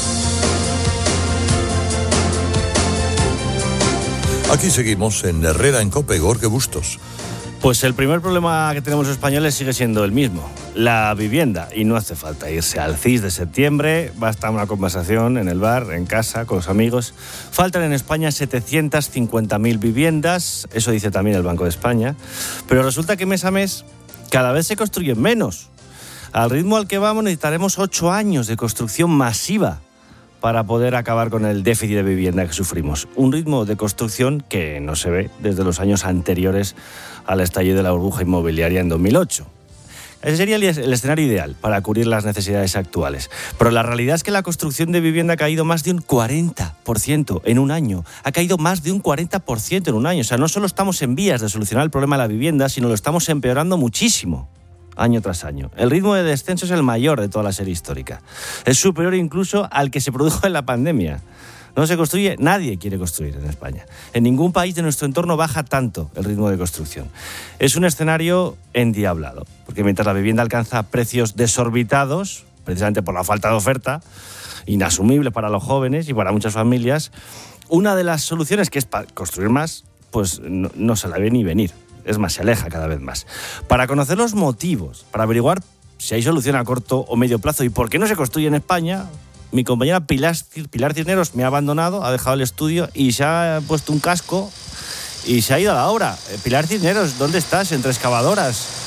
Aquí seguimos en Herrera en COPE, Jorge Bustos. Pues el primer problema que tenemos los españoles sigue siendo el mismo, la vivienda. Y no hace falta irse al CIS de septiembre, basta una conversación en el bar, en casa, con los amigos. Faltan en España 750.000 viviendas, eso dice también el Banco de España. Pero resulta que mes a mes cada vez se construyen menos. Al ritmo al que vamos necesitaremos 8 años de construcción masiva para poder acabar con el déficit de vivienda que sufrimos. Un ritmo de construcción que no se ve desde los años anteriores al estallido de la burbuja inmobiliaria en 2008. Ese sería el escenario ideal para cubrir las necesidades actuales. Pero la realidad es que la construcción de vivienda ha caído más de un 40% en un año. Ha caído más de un 40% en un año. O sea, no solo estamos en vías de solucionar el problema de la vivienda, sino lo estamos empeorando muchísimo, año tras año. El ritmo de descenso es el mayor de toda la serie histórica. Es superior incluso al que se produjo en la pandemia. No se construye, nadie quiere construir en España. En ningún país de nuestro entorno baja tanto el ritmo de construcción. Es un escenario endiablado, porque mientras la vivienda alcanza precios desorbitados, precisamente por la falta de oferta, inasumible para los jóvenes y para muchas familias, una de las soluciones, que es construir más, pues no se la ve ni venir. Es más, se aleja cada vez más. Para conocer los motivos, para averiguar si hay solución a corto o medio plazo y por qué no se construye en España, mi compañera Pilar Cisneros me ha abandonado, ha dejado el estudio y se ha puesto un casco y se ha ido a la obra. Pilar Cisneros, ¿dónde estás? Entre excavadoras.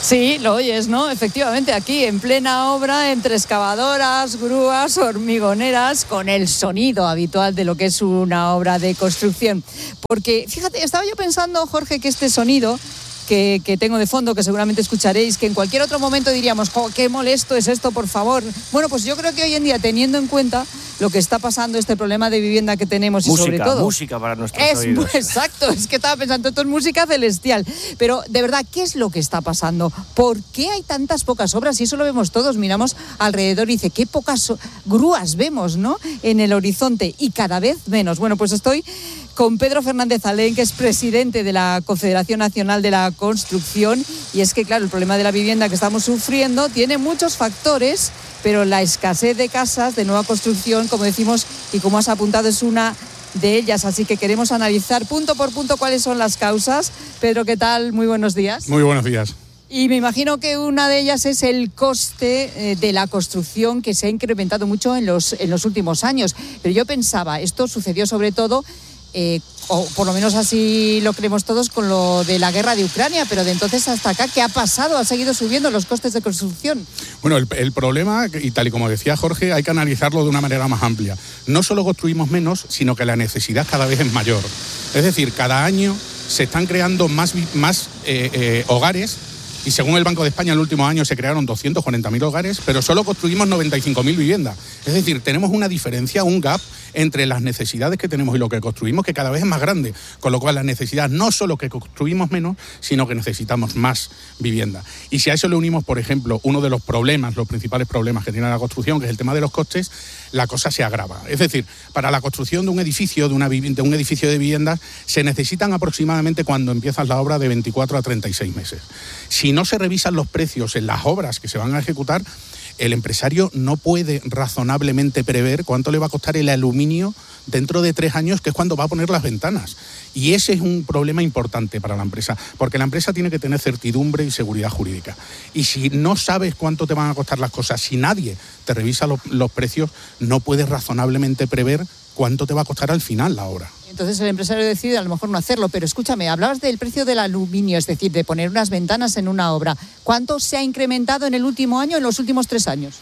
Sí, lo oyes, ¿no? Efectivamente, aquí en plena obra, entre excavadoras, grúas, hormigoneras, con el sonido habitual de lo que es una obra de construcción. Porque, fíjate, estaba yo pensando, Jorge, que este sonido que tengo de fondo, que seguramente escucharéis, que en cualquier otro momento diríamos, ¡oh, qué molesto es esto, por favor! Bueno, pues yo creo que hoy en día, teniendo en cuenta lo que está pasando, este problema de vivienda que tenemos, y sobre todo... Música para nuestros oídos. Exacto, es que estaba pensando, esto es música celestial. Pero, de verdad, ¿qué es lo que está pasando? ¿Por qué hay tantas pocas obras? Y eso lo vemos todos, miramos alrededor y dice, qué pocas grúas vemos, ¿no?, en el horizonte, y cada vez menos. Bueno, pues estoy con Pedro Fernández Alén, que es presidente de la Confederación Nacional de la Construcción, y es que, claro, el problema de la vivienda que estamos sufriendo tiene muchos factores, pero la escasez de casas de nueva construcción, como decimos, y como has apuntado, es una de ellas, así que queremos analizar punto por punto cuáles son las causas. Pedro, ¿qué tal? Muy buenos días. Muy buenos días. Y me imagino que una de ellas es el coste de la construcción, que se ha incrementado mucho en los últimos años. Pero yo pensaba, esto sucedió sobre todo, o por lo menos así lo creemos todos, con lo de la guerra de Ucrania, pero de entonces hasta acá, ¿qué ha pasado? ¿Han seguido subiendo los costes de construcción? Bueno, el problema, y tal y como decía Jorge, hay que analizarlo de una manera más amplia. No solo construimos menos, sino que la necesidad cada vez es mayor. Es decir, cada año se están creando más hogares, y según el Banco de España, en el último año se crearon 240.000 hogares, pero solo construimos 95.000 viviendas. Es decir, tenemos una diferencia, un gap entre las necesidades que tenemos y lo que construimos, que cada vez es más grande. Con lo cual, la necesidad no solo que construimos menos, sino que necesitamos más vivienda. Y si a eso le unimos, por ejemplo, uno de los principales problemas que tiene la construcción, que es el tema de los costes, la cosa se agrava. Es decir, para la construcción de un edificio, de un edificio de viviendas, se necesitan aproximadamente, cuando empiezas la obra, de 24 a 36 meses. Si no se revisan los precios en las obras que se van a ejecutar, el empresario no puede razonablemente prever cuánto le va a costar el aluminio dentro de 3 años, que es cuando va a poner las ventanas. Y ese es un problema importante para la empresa, porque la empresa tiene que tener certidumbre y seguridad jurídica. Y si no sabes cuánto te van a costar las cosas, si nadie te revisa los precios, no puedes razonablemente prever cuánto te va a costar al final la obra. Entonces el empresario decide a lo mejor no hacerlo, pero escúchame, hablabas del precio del aluminio, es decir, de poner unas ventanas en una obra. ¿Cuánto se ha incrementado en el último año, en los últimos 3 años?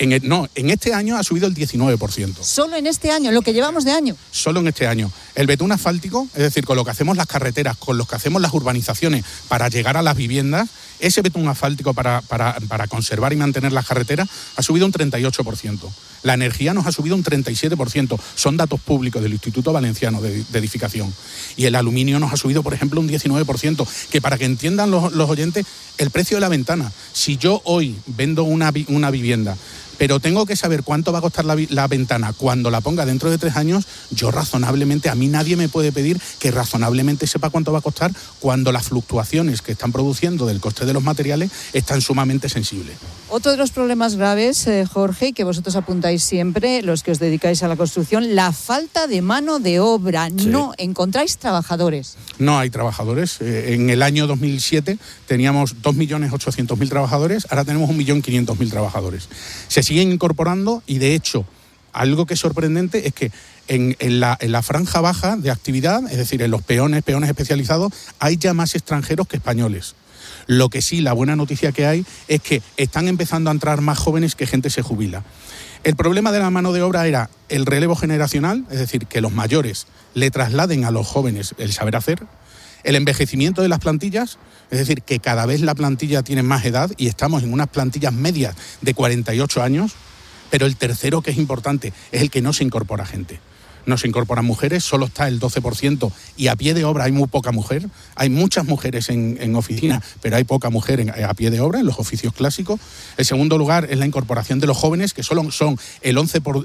En este año ha subido el 19%. ¿Solo en este año, lo que llevamos de año? Solo en este año. El betún asfáltico, es decir, con lo que hacemos las carreteras, con lo que hacemos las urbanizaciones para llegar a las viviendas, ese betún asfáltico para conservar y mantener las carreteras ha subido un 38%. La energía nos ha subido un 37%. Son datos públicos del Instituto Valenciano de Edificación. Y el aluminio nos ha subido, por ejemplo, un 19%. Que para que entiendan los oyentes, el precio de la ventana. Si yo hoy vendo una vivienda, pero tengo que saber cuánto va a costar la ventana cuando la ponga dentro de 3 años, yo razonablemente, a mí nadie me puede pedir que razonablemente sepa cuánto va a costar cuando las fluctuaciones que están produciendo del coste de los materiales están sumamente sensibles. Otro de los problemas graves, Jorge, que vosotros apuntáis siempre, los que os dedicáis a la construcción, la falta de mano de obra. Sí. No encontráis trabajadores. No hay trabajadores. En el año 2007 teníamos 2.800.000 trabajadores, ahora tenemos 1.500.000 trabajadores. Se siguen incorporando y, de hecho, algo que es sorprendente es que en la franja baja de actividad, es decir, en los peones especializados, hay ya más extranjeros que españoles. Lo que sí, la buena noticia que hay es que están empezando a entrar más jóvenes que gente se jubila. El problema de la mano de obra era el relevo generacional, es decir, que los mayores le trasladen a los jóvenes el saber hacer, el envejecimiento de las plantillas, es decir, que cada vez la plantilla tiene más edad y estamos en unas plantillas medias de 48 años, pero el tercero, que es importante, es el que no se incorpora gente. No se incorporan mujeres, solo está el 12%, y a pie de obra hay muy poca mujer. Hay muchas mujeres en oficina, pero hay poca mujer a pie de obra, en los oficios clásicos. El segundo lugar es la incorporación de los jóvenes, que solo son el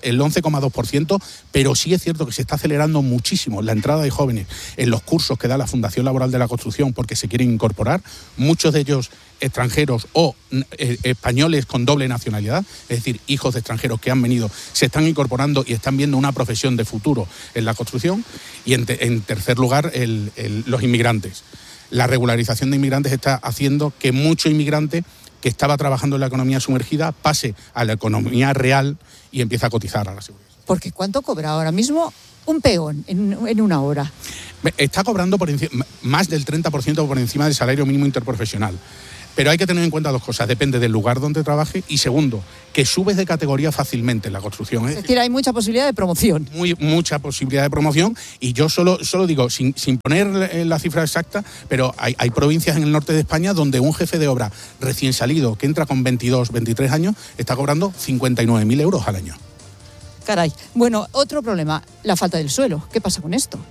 11,2%, pero sí es cierto que se está acelerando muchísimo la entrada de jóvenes en los cursos que da la Fundación Laboral de la Construcción, porque se quieren incorporar, muchos de ellos extranjeros o españoles con doble nacionalidad, es decir, hijos de extranjeros que han venido, se están incorporando y están viendo una profesión de futuro en la construcción. Y en tercer lugar, los inmigrantes. La regularización de inmigrantes está haciendo que mucho inmigrante que estaba trabajando en la economía sumergida pase a la economía real y empiece a cotizar a la seguridad. Porque ¿cuánto cobra ahora mismo un peón en una hora? Está cobrando más del 30% por encima del salario mínimo interprofesional. Pero hay que tener en cuenta dos cosas. Depende del lugar donde trabaje y, segundo, que subes de categoría fácilmente en la construcción. Es decir, hay mucha posibilidad de promoción. Mucha posibilidad de promoción, y yo solo digo, sin poner la cifra exacta, pero hay provincias en el norte de España donde un jefe de obra recién salido, que entra con 22, 23 años, está cobrando 59.000 euros al año. Caray. Bueno, otro problema, la falta del suelo. ¿Qué pasa con esto?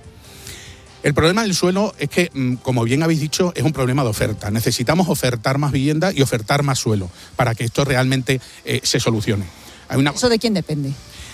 El problema del suelo es que, como bien habéis dicho, es un problema de oferta. Necesitamos ofertar más vivienda y ofertar más suelo para que esto realmente se solucione. ¿Eso de quién depende?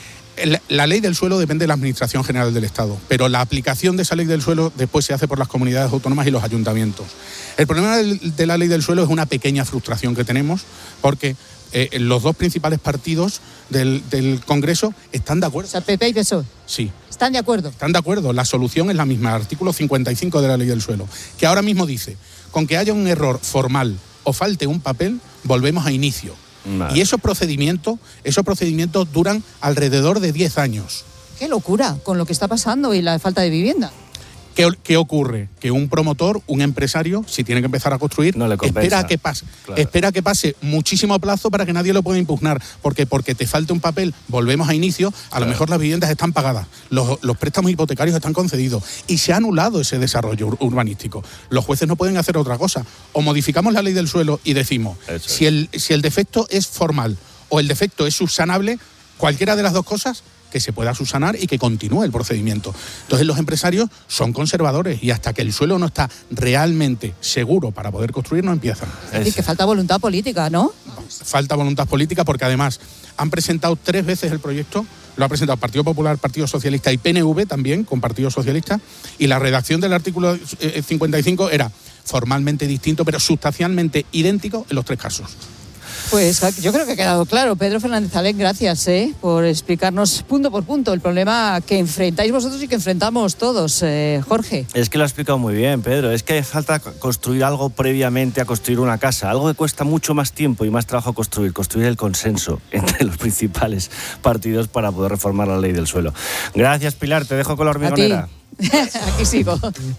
La ley del suelo depende de la Administración General del Estado, pero la aplicación de esa ley del suelo después se hace por las comunidades autónomas y los ayuntamientos. El problema de la ley del suelo es una pequeña frustración que tenemos, porque los dos principales partidos del Congreso están de acuerdo. O sea, PP y PSOE. Sí. ¿Están de acuerdo? Están de acuerdo. La solución es la misma, el artículo 55 de la ley del suelo, que ahora mismo dice, con que haya un error formal o falte un papel, volvemos a inicio. Vale. Y esos procedimientos duran alrededor de 10 años. ¡Qué locura con lo que está pasando y la falta de vivienda! ¿Qué ocurre? Que un promotor, un empresario, si tiene que empezar a construir, no le compensa. Espera que pase muchísimo plazo para que nadie lo pueda impugnar, porque te falta un papel, volvemos a inicio, a lo mejor las viviendas están pagadas, los préstamos hipotecarios están concedidos y se ha anulado ese desarrollo urbanístico. Los jueces no pueden hacer otra cosa. O modificamos la ley del suelo y decimos, si el defecto es formal o el defecto es subsanable, cualquiera de las dos cosas, que se pueda subsanar y que continúe el procedimiento. Entonces los empresarios son conservadores y hasta que el suelo no está realmente seguro para poder construir no empiezan. Es decir, que falta voluntad política, ¿no? Falta voluntad política porque además han presentado 3 veces el proyecto, lo ha presentado Partido Popular, Partido Socialista y PNV también con Partido Socialista, y la redacción del artículo 55 era formalmente distinto pero sustancialmente idéntico en los 3 casos. Pues yo creo que ha quedado claro. Pedro Fernández Alén, gracias por explicarnos punto por punto el problema que enfrentáis vosotros y que enfrentamos todos. Jorge. Es que lo ha explicado muy bien, Pedro. Es que hace falta construir algo previamente a construir una casa. Algo que cuesta mucho más tiempo y más trabajo construir el consenso entre los principales partidos para poder reformar la ley del suelo. Gracias, Pilar. Te dejo con la hormigonera. Aquí sigo.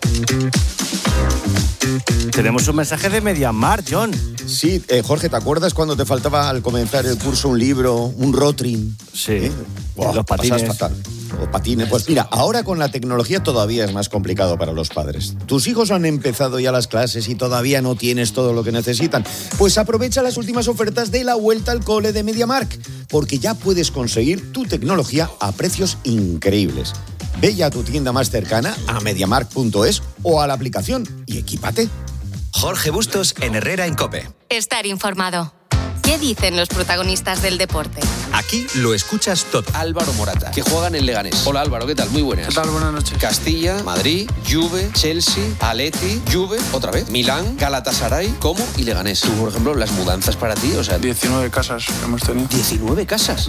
Tenemos un mensaje de MediaMarkt, John. Sí, Jorge, ¿te acuerdas cuando te faltaba al comenzar el curso un libro, un Rotring? Sí, los patines. Fatal. O patines. Pues mira, ahora con la tecnología todavía es más complicado para los padres. Tus hijos han empezado ya las clases y todavía no tienes todo lo que necesitan. Pues aprovecha las últimas ofertas de la vuelta al cole de MediaMarkt, porque ya puedes conseguir tu tecnología a precios increíbles. Ve ya a tu tienda más cercana, a MediaMarkt.es o a la aplicación y equípate. Jorge Bustos en Herrera en COPE. Estar informado. ¿Qué dicen los protagonistas del deporte? Aquí lo escuchas todo. Álvaro Morata, que juega en el Leganés. Hola Álvaro, ¿qué tal? Muy buenas. ¿Qué tal? Buenas noches. Castilla, Madrid, Juve, Chelsea, Atleti, Juve, otra vez, Milán, Galatasaray, Como y Leganés. Tú, por ejemplo, las mudanzas para ti, o sea... 19 casas hemos tenido. ¿19 casas?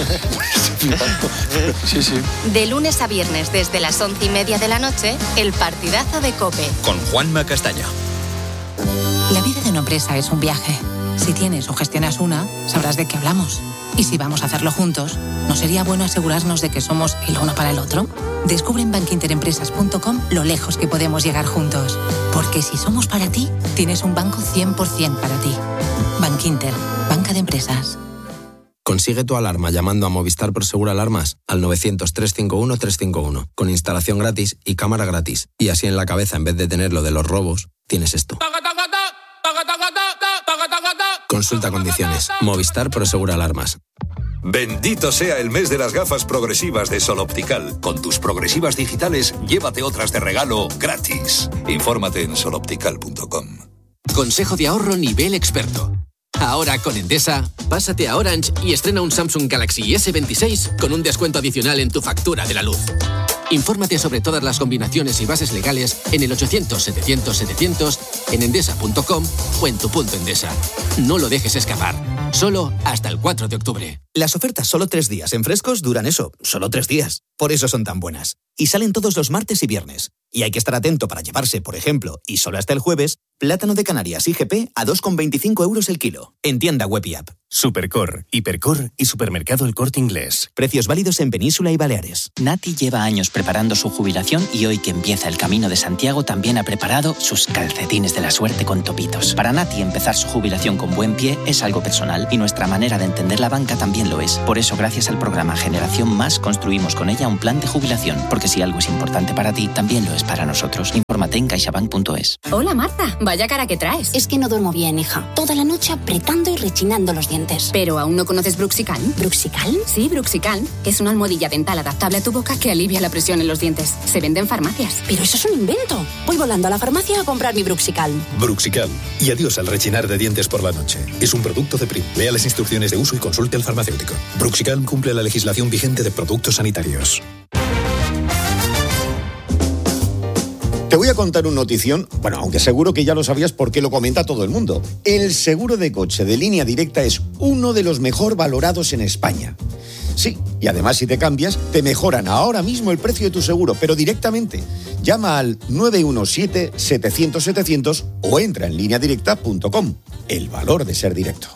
Sí, sí. De lunes a viernes, desde las 11:30 de la noche, el partidazo de COPE. Con Juanma Castaño. La vida de una empresa es un viaje. Si tienes o gestionas una, sabrás de qué hablamos. Y si vamos a hacerlo juntos, ¿no sería bueno asegurarnos de que somos el uno para el otro? Descubre en bankinterempresas.com lo lejos que podemos llegar juntos. Porque si somos para ti, tienes un banco 100% para ti. Bankinter, banca de empresas. Consigue tu alarma llamando a Movistar Prosegur Alarmas al 900-351-351, con instalación gratis y cámara gratis. Y así en la cabeza, en vez de tener lo de los robos, tienes esto. Consulta condiciones. Movistar Prosegur Alarmas. Bendito sea el mes de las gafas progresivas de Sol Optical. Con tus progresivas digitales, llévate otras de regalo gratis. Infórmate en soloptical.com. Consejo de ahorro nivel experto. Ahora con Endesa, pásate a Orange y estrena un Samsung Galaxy S26 con un descuento adicional en tu factura de la luz. Infórmate sobre todas las combinaciones y bases legales en el 800-700-700, en endesa.com o en tu punto Endesa. No lo dejes escapar. Solo hasta el 4 de octubre. Las ofertas solo 3 días en Frescos duran eso, solo 3 días. Por eso son tan buenas. Y salen todos los martes y viernes. Y hay que estar atento para llevarse, por ejemplo, y solo hasta el jueves, plátano de Canarias IGP a 2,25 € el kilo. En tienda web y app. Supercor, Hipercor y Supermercado El Corte Inglés. Precios válidos en Península y Baleares. Nati lleva años preparando su jubilación y hoy que empieza el Camino de Santiago también ha preparado sus calcetines de la suerte con topitos. Para Nati empezar su jubilación con buen pie es algo personal y nuestra manera de entender la banca también lo es. Por eso gracias al programa Generación Más construimos con ella un plan de jubilación, porque si algo es importante para ti, también lo es para nosotros. Infórmate en caixabank.es. Hola Marta, vaya cara que traes. Es que no duermo bien, hija. Toda la noche apretando y rechinando los dientes. ¿Pero aún no conoces Bruxicalm? ¿Bruxicalm? Sí, Bruxicalm, que es una almohadilla dental adaptable a tu boca que alivia la presión en los dientes. Se vende en farmacias. Pero eso es un invento. Voy volando a la farmacia a comprar mi Bruxicalm. Bruxicalm. Y adiós al rechinar de dientes por la noche. Es un producto de Prim. Lea las instrucciones de uso y consulte al farmacéutico. Bruxicalm cumple la legislación vigente de productos sanitarios. Te voy a contar una notición, bueno, aunque seguro que ya lo sabías porque lo comenta todo el mundo. El seguro de coche de Línea Directa es uno de los mejor valorados en España. Sí, y además si te cambias, te mejoran ahora mismo el precio de tu seguro, pero directamente. Llama al 917-700-700 o entra en lineadirecta.com. El valor de ser directo.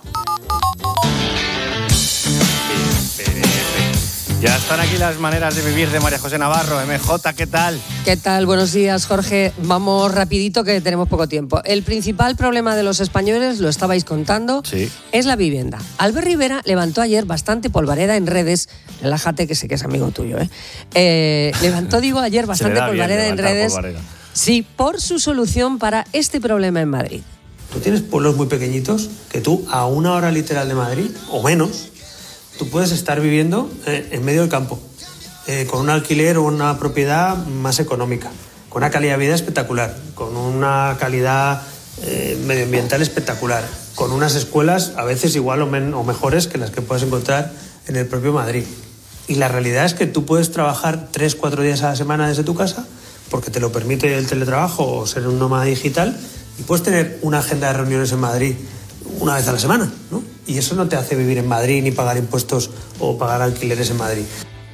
Ya están aquí las maneras de vivir de María José Navarro. MJ, ¿qué tal? ¿Qué tal? Buenos días, Jorge. Vamos rapidito que tenemos poco tiempo. El principal problema de los españoles, lo estabais contando, es la vivienda. Albert Rivera levantó ayer bastante polvareda en redes. Relájate, que sé que es amigo tuyo, levantó, ayer bastante polvareda en redes. Sí, por su solución para este problema en Madrid. Tú tienes pueblos muy pequeñitos que tú, a 1 hora literal de Madrid, o menos, tú puedes estar viviendo en medio del campo, con un alquiler o una propiedad más económica, con una calidad de vida espectacular, con una calidad medioambiental espectacular, con unas escuelas a veces igual o mejores que las que puedes encontrar en el propio Madrid. Y la realidad es que tú puedes trabajar 3-4 días a la semana desde tu casa, porque te lo permite el teletrabajo o ser un nómada digital, y puedes tener una agenda de reuniones en Madrid una vez a la semana, ¿no? Y eso no te hace vivir en Madrid ni pagar impuestos o pagar alquileres en Madrid.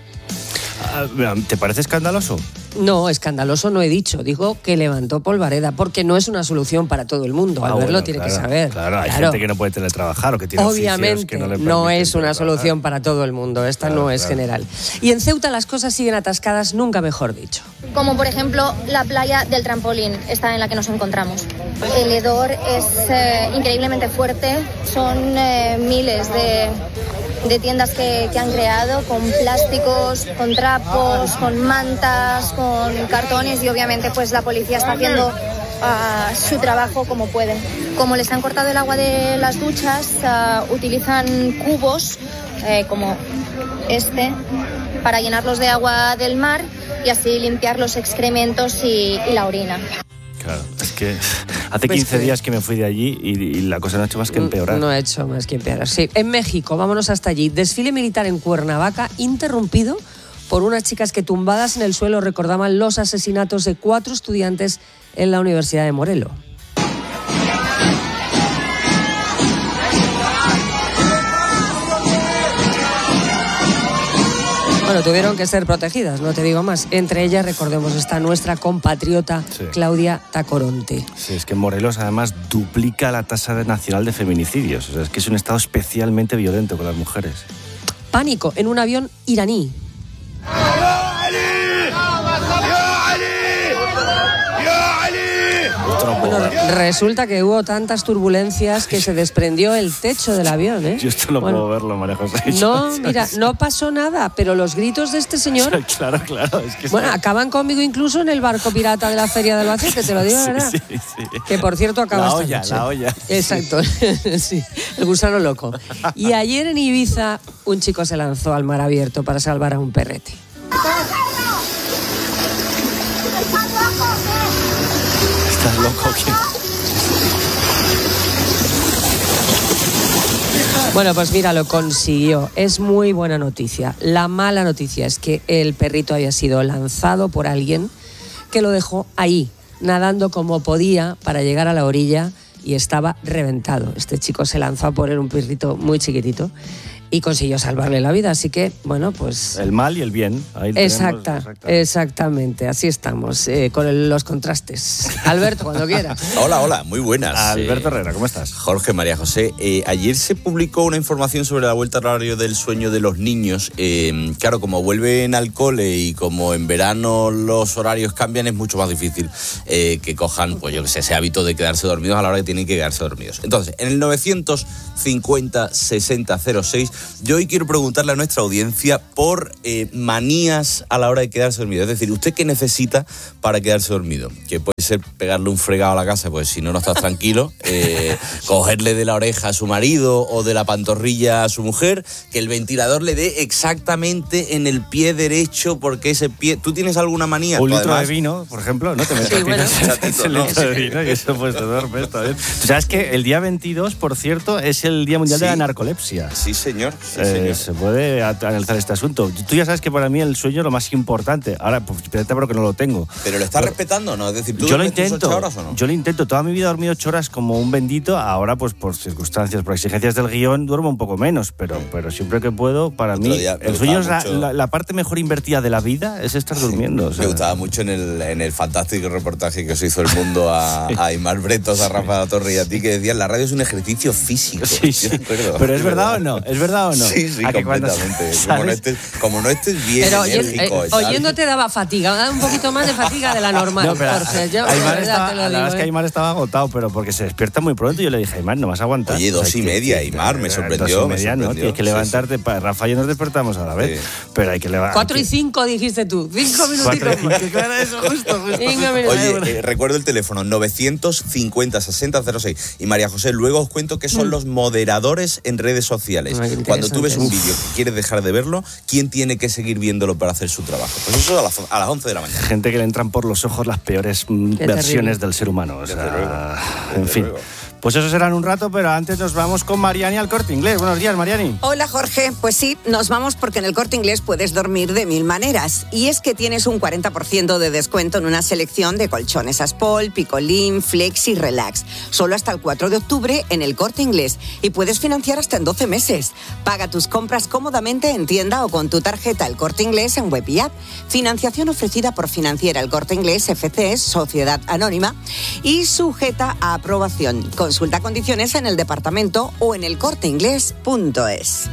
¿Te parece escandaloso? No, escandaloso no he dicho. Digo que levantó polvareda, porque no es una solución para todo el mundo. Albert lo tiene que saber. Claro, hay gente que no puede teletrabajar o que tiene obviamente que no le no es una solución para todo el mundo. Esta no es general. Y en Ceuta las cosas siguen atascadas, nunca mejor dicho. Como por ejemplo la playa del Trampolín, esta en la que nos encontramos. El hedor es increíblemente fuerte. Son miles de tiendas que han creado con plásticos, con trapos, con mantas, con cartones, y obviamente pues la policía está haciendo su trabajo como puede. Como les han cortado el agua de las duchas, utilizan cubos como este para llenarlos de agua del mar y así limpiar los excrementos y la orina. Claro, es que hace 15 días que me fui de allí y la cosa no ha hecho más que empeorar. No ha hecho más que empeorar, sí. En México, vámonos hasta allí. Desfile militar en Cuernavaca interrumpido por unas chicas que tumbadas en el suelo recordaban los asesinatos de 4 estudiantes en la Universidad de Morelos. Bueno, tuvieron que ser protegidas, no te digo más. Entre ellas, recordemos, está nuestra compatriota Claudia Tacoronte. Sí, es que Morelos además duplica la tasa nacional de feminicidios. O sea, es que es un estado especialmente violento con las mujeres. Pánico en un avión iraní. Bueno, resulta que hubo tantas turbulencias que se desprendió el techo del avión, ¿eh? Yo esto no puedo verlo, María José. No, mira, no pasó nada, pero los gritos de este señor... Claro. Es que bueno, acaban conmigo incluso en el barco pirata de la Feria de Albacete, te lo digo, ¿verdad? Sí. Que por cierto acaba la olla. Exacto, sí, el gusano loco. Y ayer en Ibiza un chico se lanzó al mar abierto para salvar a un perrete. ¿Estás loco? Bueno, pues mira, lo consiguió. Es muy buena noticia. La mala noticia es que el perrito había sido lanzado por alguien que lo dejó ahí, nadando como podía para llegar a la orilla, y estaba reventado. Este chico se lanzó a por él, un perrito muy chiquitito, y consiguió salvarle la vida. Así que, bueno, pues... El mal y el bien. Ahí Exactamente, así estamos, con los contrastes. Alberto, cuando quieras. Hola, muy buenas. Alberto Herrera, ¿cómo estás? Jorge, María José, ayer se publicó una información sobre la vuelta al horario del sueño de los niños. Claro, como vuelven al cole y como en verano los horarios cambian, es mucho más difícil que cojan, pues yo que sé, ese hábito de quedarse dormidos a la hora que tienen que quedarse dormidos. Entonces, en el 950-60-06, yo hoy quiero preguntarle a nuestra audiencia por manías a la hora de quedarse dormido. Es decir, ¿usted qué necesita para quedarse dormido? Que puede ser pegarle un fregado a la casa, pues si no estás tranquilo, cogerle de la oreja a su marido o de la pantorrilla a su mujer, que el ventilador le dé exactamente en el pie derecho, porque ese pie... ¿Tú tienes alguna manía? Un litro de vino, por ejemplo, no te metas ese litro de vino y eso pues te duermes, está bien. ¿Tú sabes que el día 22, por cierto, es el Día Mundial de la Narcolepsia? Sí, señor. Se puede analizar este asunto. Tú ya sabes que para mí el sueño es lo más importante. Ahora, pues espérate porque no lo tengo. ¿Pero lo estás respetando o no? Es decir, ¿tú yo lo intento, 8 horas o no? Yo lo intento. Toda mi vida he dormido 8 horas como un bendito. Ahora, pues por circunstancias, por exigencias del guión, duermo un poco menos. Pero siempre que puedo, para mí, el sueño es la parte mejor invertida de la vida, es estar durmiendo. O sea. Me gustaba mucho en el fantástico reportaje que os hizo El Mundo a Aymar Bretos, a Rafa Torre y a ti, que decían, la radio es un ejercicio físico. Sí. Pero ¿es verdad o no? ¿Es verdad o no? Sí, completamente. Como no estés bien pero enérgico. Oyéndote daba fatiga, daba un poquito más de fatiga de la normal. No, pero Jorge, yo, la verdad es que Aymar estaba agotado, pero porque se despierta muy pronto. Y yo le dije, Aymar, no vas a aguantar. Oye, 2:30, Aymar, me sorprendió. 2:30, ¿no? Tienes que levantarte. Rafa y yo nos despertamos a la vez. Pero hay que levantar. 4:05 dijiste tú. 5 minutitos. Claro, eso, justo. Oye, recuerdo el teléfono, 950-60-06. Y María José, luego os cuento qué son los moderadores en redes sociales. Cuando tú ves un vídeo y quieres dejar de verlo, ¿quién tiene que seguir viéndolo para hacer su trabajo? Pues eso a las 11 de la mañana. Gente que le entran por los ojos las peores versiones del ser humano. O sea, en fin. Pues eso será en un rato, pero antes nos vamos con Mariani al Corte Inglés. Buenos días, Mariani. Hola, Jorge. Pues sí, nos vamos porque en el Corte Inglés puedes dormir de 1000 maneras. Y es que tienes un 40% de descuento en una selección de colchones Aspol, Picolín, Flex y Relax. Solo hasta el 4 de octubre en el Corte Inglés. Y puedes financiar hasta en 12 meses. Paga tus compras cómodamente en tienda o con tu tarjeta El Corte Inglés en web y app. Financiación ofrecida por Financiera El Corte Inglés, FC, Sociedad Anónima, y sujeta a aprobación. Consulta condiciones en el departamento o en elcorteinglés.es.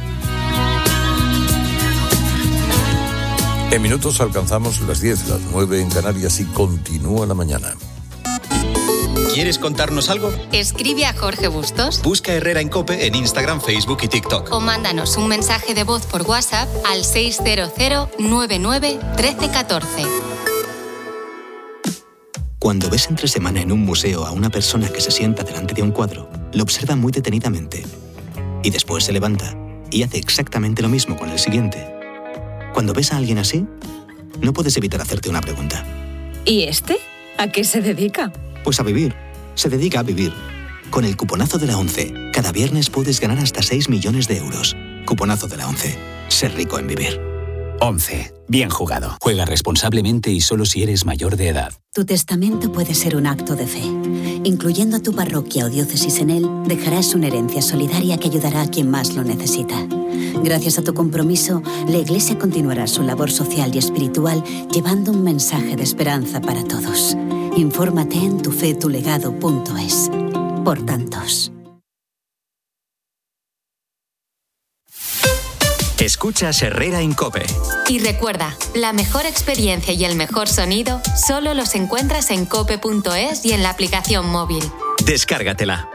En minutos alcanzamos las 10, las 9 en Canarias y continúa la mañana. ¿Quieres contarnos algo? Escribe a Jorge Bustos. Busca Herrera en COPE en Instagram, Facebook y TikTok. O mándanos un mensaje de voz por WhatsApp al 600-99-1314. Cuando ves entre semana en un museo a una persona que se sienta delante de un cuadro, lo observa muy detenidamente y después se levanta y hace exactamente lo mismo con el siguiente. Cuando ves a alguien así, no puedes evitar hacerte una pregunta. ¿Y este? ¿A qué se dedica? Pues a vivir. Se dedica a vivir. Con el cuponazo de la 11, cada viernes puedes ganar hasta 6 millones de euros. Cuponazo de la 11. Ser rico en vivir. 11. Bien jugado. Juega responsablemente y solo si eres mayor de edad. Tu testamento puede ser un acto de fe. Incluyendo a tu parroquia o diócesis en él, dejarás una herencia solidaria que ayudará a quien más lo necesita. Gracias a tu compromiso, la Iglesia continuará su labor social y espiritual llevando un mensaje de esperanza para todos. Infórmate en tufetulegado.es. Por tantos. Escuchas Herrera en COPE. Y recuerda, la mejor experiencia y el mejor sonido solo los encuentras en cope.es y en la aplicación móvil. Descárgatela.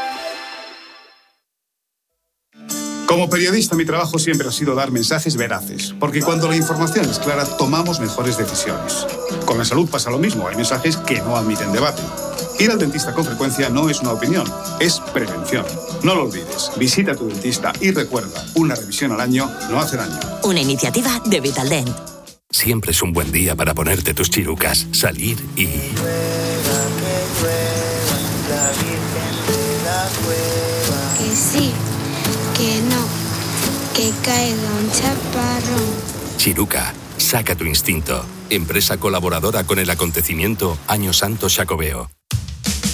Como periodista, mi trabajo siempre ha sido dar mensajes veraces, porque cuando la información es clara, tomamos mejores decisiones. Con la salud pasa lo mismo, hay mensajes que no admiten debate. Ir al dentista con frecuencia no es una opinión, es prevención. No lo olvides, visita a tu dentista y recuerda, una revisión al año no hace daño. Una iniciativa de Vitaldent. Siempre es un buen día para ponerte tus chirucas, salir y... Que sí, que no, que caiga un chaparrón. Chiruca, saca tu instinto. Empresa colaboradora con el acontecimiento Año Santo Xacobeo.